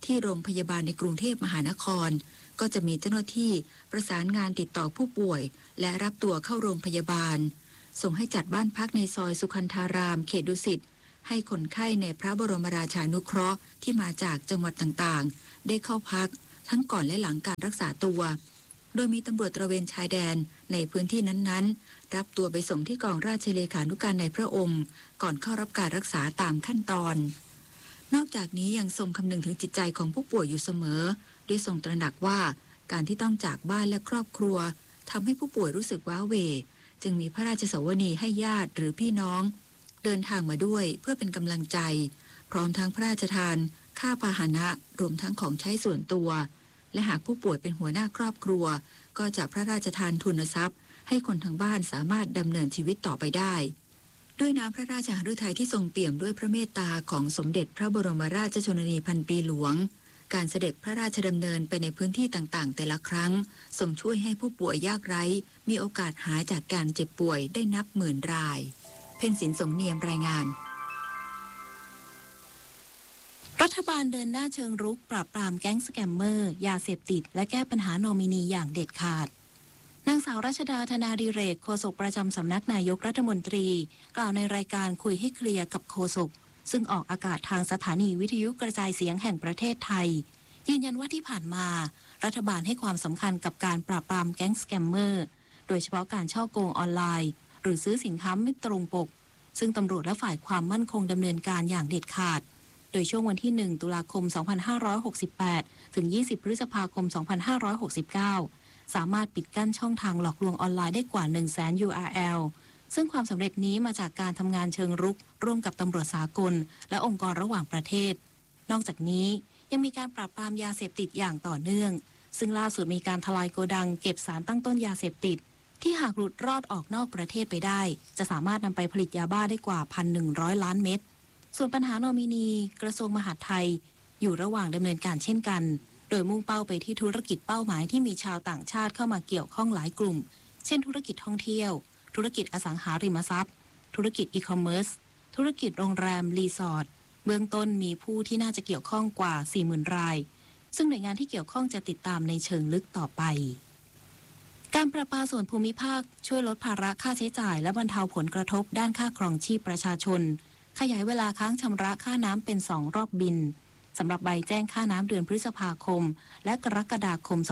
ที่โรงพยาบาลในกรุงเทพมหานครก็จะมีเจ้าหน้าที่ประสานงานติดต่อผู้ป่วยและรับตัวเข้าโรงพยาบาลส่งให้จัดบ้านพักในซอยสุขันธารามเขตดุสิตให้คนไข้ในพระบรมราชานุเคราะห์ที่มาจากจังหวัดต่างๆได้เข้าพักทั้งก่อนและหลังการรักษาตัวโดยมีตำรวจตระเวนชายแดนในพื้นที่นั้นๆรับตัวไปส่งที่กองราชเลขานุการในพระองค์ก่อนเข้ารับการรักษาตามขั้นตอนนอกจากนี้ยังทรงคำนึงถึงจิตใจของผู้ป่วยอยู่เสมอด้วยทรงตระหนักว่าการที่ต้องจากบ้านและครอบครัวทำให้ผู้ป่วยรู้สึกว้าเหวจึงมีพระราชสวนีให้ญาติหรือพี่น้องเดินทางมาด้วยเพื่อเป็นกำลังใจพร้อมทั้งพระราชทานค่าพาหนะรวมทั้งของใช้ส่วนตัวและหากผู้ป่วยเป็นหัวหน้าครอบครัวก็จะพระราชทานทุนทรัพย์ให้คนทั้งบ้านสามารถดำเนินชีวิตต่อไปได้ด้วยน้ำพระราชหฤทัยที่ทรงเปี่ยมด้วยพระเมตตาของสมเด็จพระบรมราชชนนีพันปีหลวงการเสด็จพระราชดำเนินไปในพื้นที่ต่างๆแต่ละครั้งทรงช่วยให้ผู้ป่วยยากไร้มีโอกาสหายจากการเจ็บป่วยได้นับหมื่นรายเพ็ญศิลป์สงเนียมรายงานรัฐบาลเดินหน้าเชิงรุกปราบปรามแก๊งสแกมเมอร์ยาเสพติดและแก้ปัญหานอมินีอย่างเด็ดขาดนางสาวรัชดาธนาดิเรกโฆษกประจำสำนักนายกรัฐมนตรีกล่าวในรายการคุยให้เคลียร์กับโฆษกซึ่งออกอากาศทางสถานีวิทยุกระจายเสียงแห่งประเทศไทยยืนยันว่าที่ผ่านมารัฐบาลให้ความสำคัญกับการปราบปรามแก๊งสแกมเมอร์โดยเฉพาะการฉ้อโกงออนไลน์หรือซื้อสินค้าไม่ตรงปกซึ่งตำรวจและฝ่ายความมั่นคงดำเนินการอย่างเด็ดขาดโดยช่วงวันที่ 1 ตุลาคม 2568 ถึง 20 พฤษภาคม 2569 สามารถปิดกั้นช่องทางหลอกลวงออนไลน์ได้กว่า 100,000 URL ซึ่งความสำเร็จนี้มาจากการทำงานเชิงรุกร่วมกับตำรวจสากลและองค์กรระหว่างประเทศนอกจากนี้ยังมีการปราบปรามยาเสพติดอย่างต่อเนื่องซึ่งล่าสุดมีการทลายโกดังเก็บสารตั้งต้นยาเสพติดที่หากหลุดรอดออกนอกประเทศไปได้จะสามารถนำไปผลิตยาบ้าได้กว่า 1,100 ล้านเม็ดส่วนปัญหานอมินีกระทรวงมหาดไทยอยู่ระหว่างดำเนินการเช่นกันโดยมุ่งเป้าไปที่ธุรกิจเป้าหมายที่มีชาวต่างชาติเข้ามาเกี่ยวข้องหลายกลุ่มเช่นธุรกิจท่องเที่ยวธุรกิจอสังหาริมทรัพย์ธุรกิจอีคอมเมิร์ซธุรกิจโรงแรมรีสอร์ทเบื้องต้นมีผู้ที่น่าจะเกี่ยวข้องกว่า 40,000 รายซึ่งหน่วยงานที่เกี่ยวข้องจะติดตามในเชิงลึกต่อไปการประปาส่วนภูมิภาคช่วยลดภาระค่าใช้จ่ายและบรรเทาผลกระทบด้านค่าครองชีพประชาชนขยายเวลาค้างชำระค่าน้ำเป็น2รอบบินสำหรับใบแจ้งค่าน้ำเดือนพฤษภาคมและกรกฎาคม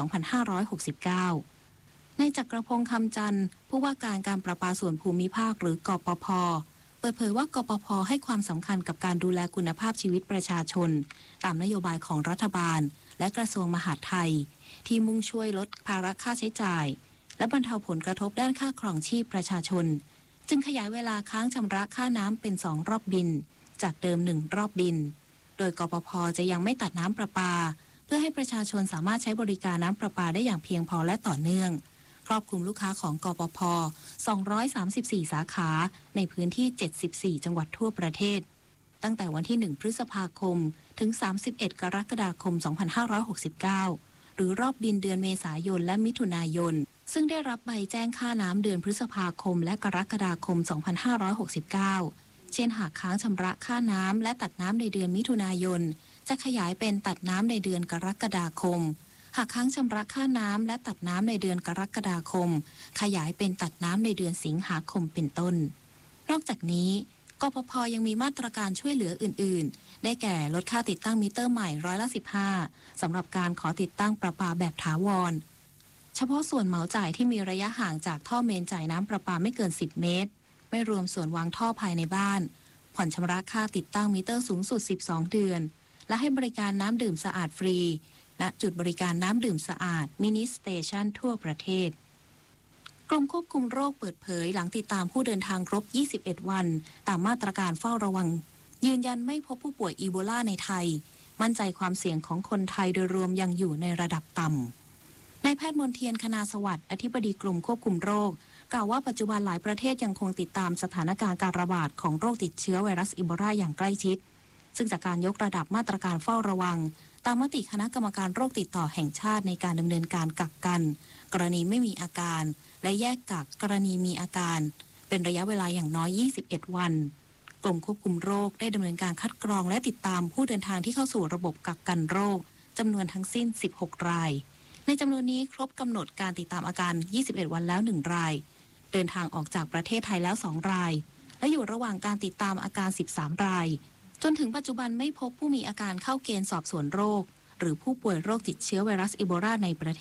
2569 ในจักรพงษ์คำจันทร์ผู้ว่าการประปาส่วนภูมิภาคหรือกปภ.เปิดเผยว่ากปภ.ให้ความสำคัญกับการดูแลคุณภาพชีวิตประชาชนตามนโยบายของรัฐบาลและกระทรวงมหาดไทยที่มุ่งช่วยลดภาระค่าใช้จ่ายและบรรเทาผลกระทบด้านค่าครองชีพประชาชนจึงขยายเวลาค้างชำระค่าน้ำเป็น2รอบบินจากเดิม1รอบบินโดยกปภ.จะยังไม่ตัดน้ำประปาเพื่อให้ประชาชนสามารถใช้บริการน้ำประปาได้อย่างเพียงพอและต่อเนื่องครอบคลุมลูกค้าของกปภ. 234 สาขาในพื้นที่ 74 จังหวัดทั่วประเทศตั้งแต่วันที่ 1 พฤษภาคมถึง 31 กรกฎาคม 2569 หรือรอบบินเดือนเมษายนและมิถุนายนซึ่งได้รับใบแจ้งค่าน้ำเดือนพฤษภาคมและกรกฎาคม 2569 เช่นหากค้างชำระค่าน้ำและตัดน้ำในเดือนมิถุนายนจะขยายเป็นตัดน้ำในเดือนกรกฎาคมหากค้างชำระค่าน้ำและตัดน้ำในเดือนกรกฎาคมขยายเป็นตัดน้ำในเดือนสิงหาคมเป็นต้นนอกจากนี้กปภ.ยังมีมาตรการช่วยเหลืออื่นๆได้แก่ลดค่าติดตั้งมิเตอร์ใหม่15%สำหรับการขอติดตั้งประปาแบบถาวรเฉพาะส่วนเหมาจ่ายที่มีระยะห่างจากท่อเมนจ่ายน้ำประปาไม่เกิน10 เมตรไม่รวมส่วนวางท่อภายในบ้านผ่อนชำระค่าติดตั้งมิเตอร์สูงสุด12 เดือนและให้บริการน้ำดื่มสะอาดฟรีและจุดบริการน้ำดื่มสะอาดมินิสเตชันทั่วประเทศกรมควบคุมโรคเปิดเผยหลังติดตามผู้เดินทางครบ21 วันตามมาตรการเฝ้าระวังยืนยันไม่พบผู้ป่วยอีโบลาในไทยมั่นใจความเสี่ยงของคนไทยโดยรวมยังอยู่ในระดับต่ำนายแพทย์มนเทียนคณาสวัสดิ์อธิบดีกรมควบคุมโรคกล่าวว่าปัจจุบันหลายประเทศยังคงติดตามสถานการณ์การระบาดของโรคติดเชื้อไวรัสอีโบลาอย่างใกล้ชิดซึ่งจากการยกระดับมาตรการเฝ้าระวังตามมติคณะกรรมการโรคติดต่อแห่งชาติในการดำเนินการกักกันกรณีไม่มีอาการและแยกกักกรณีมีอาการเป็นระยะเวลาอย่างน้อย21 วันกรมควบคุมโรคได้ดำเนินการคัดกรองและติดตามผู้เดินทางที่เข้าสู่ระบบกักกันโรคจำนวนทั้งสิ้น16รายในจำนวนนี้ครบกำหนดการติดตามอาการ21วันแล้ว1รายเดินทางออกจากประเทศไทยแล้ว2รายและอยู่ระหว่างการติดตามอาการ13รายจนถึงปัจจุบันไม่พบผู้มีอาการเข้าเกณฑ์สอบสวนโรคหรือผู้ป่วยโรคติดเชื้อไวรัสอีโบลาในประเท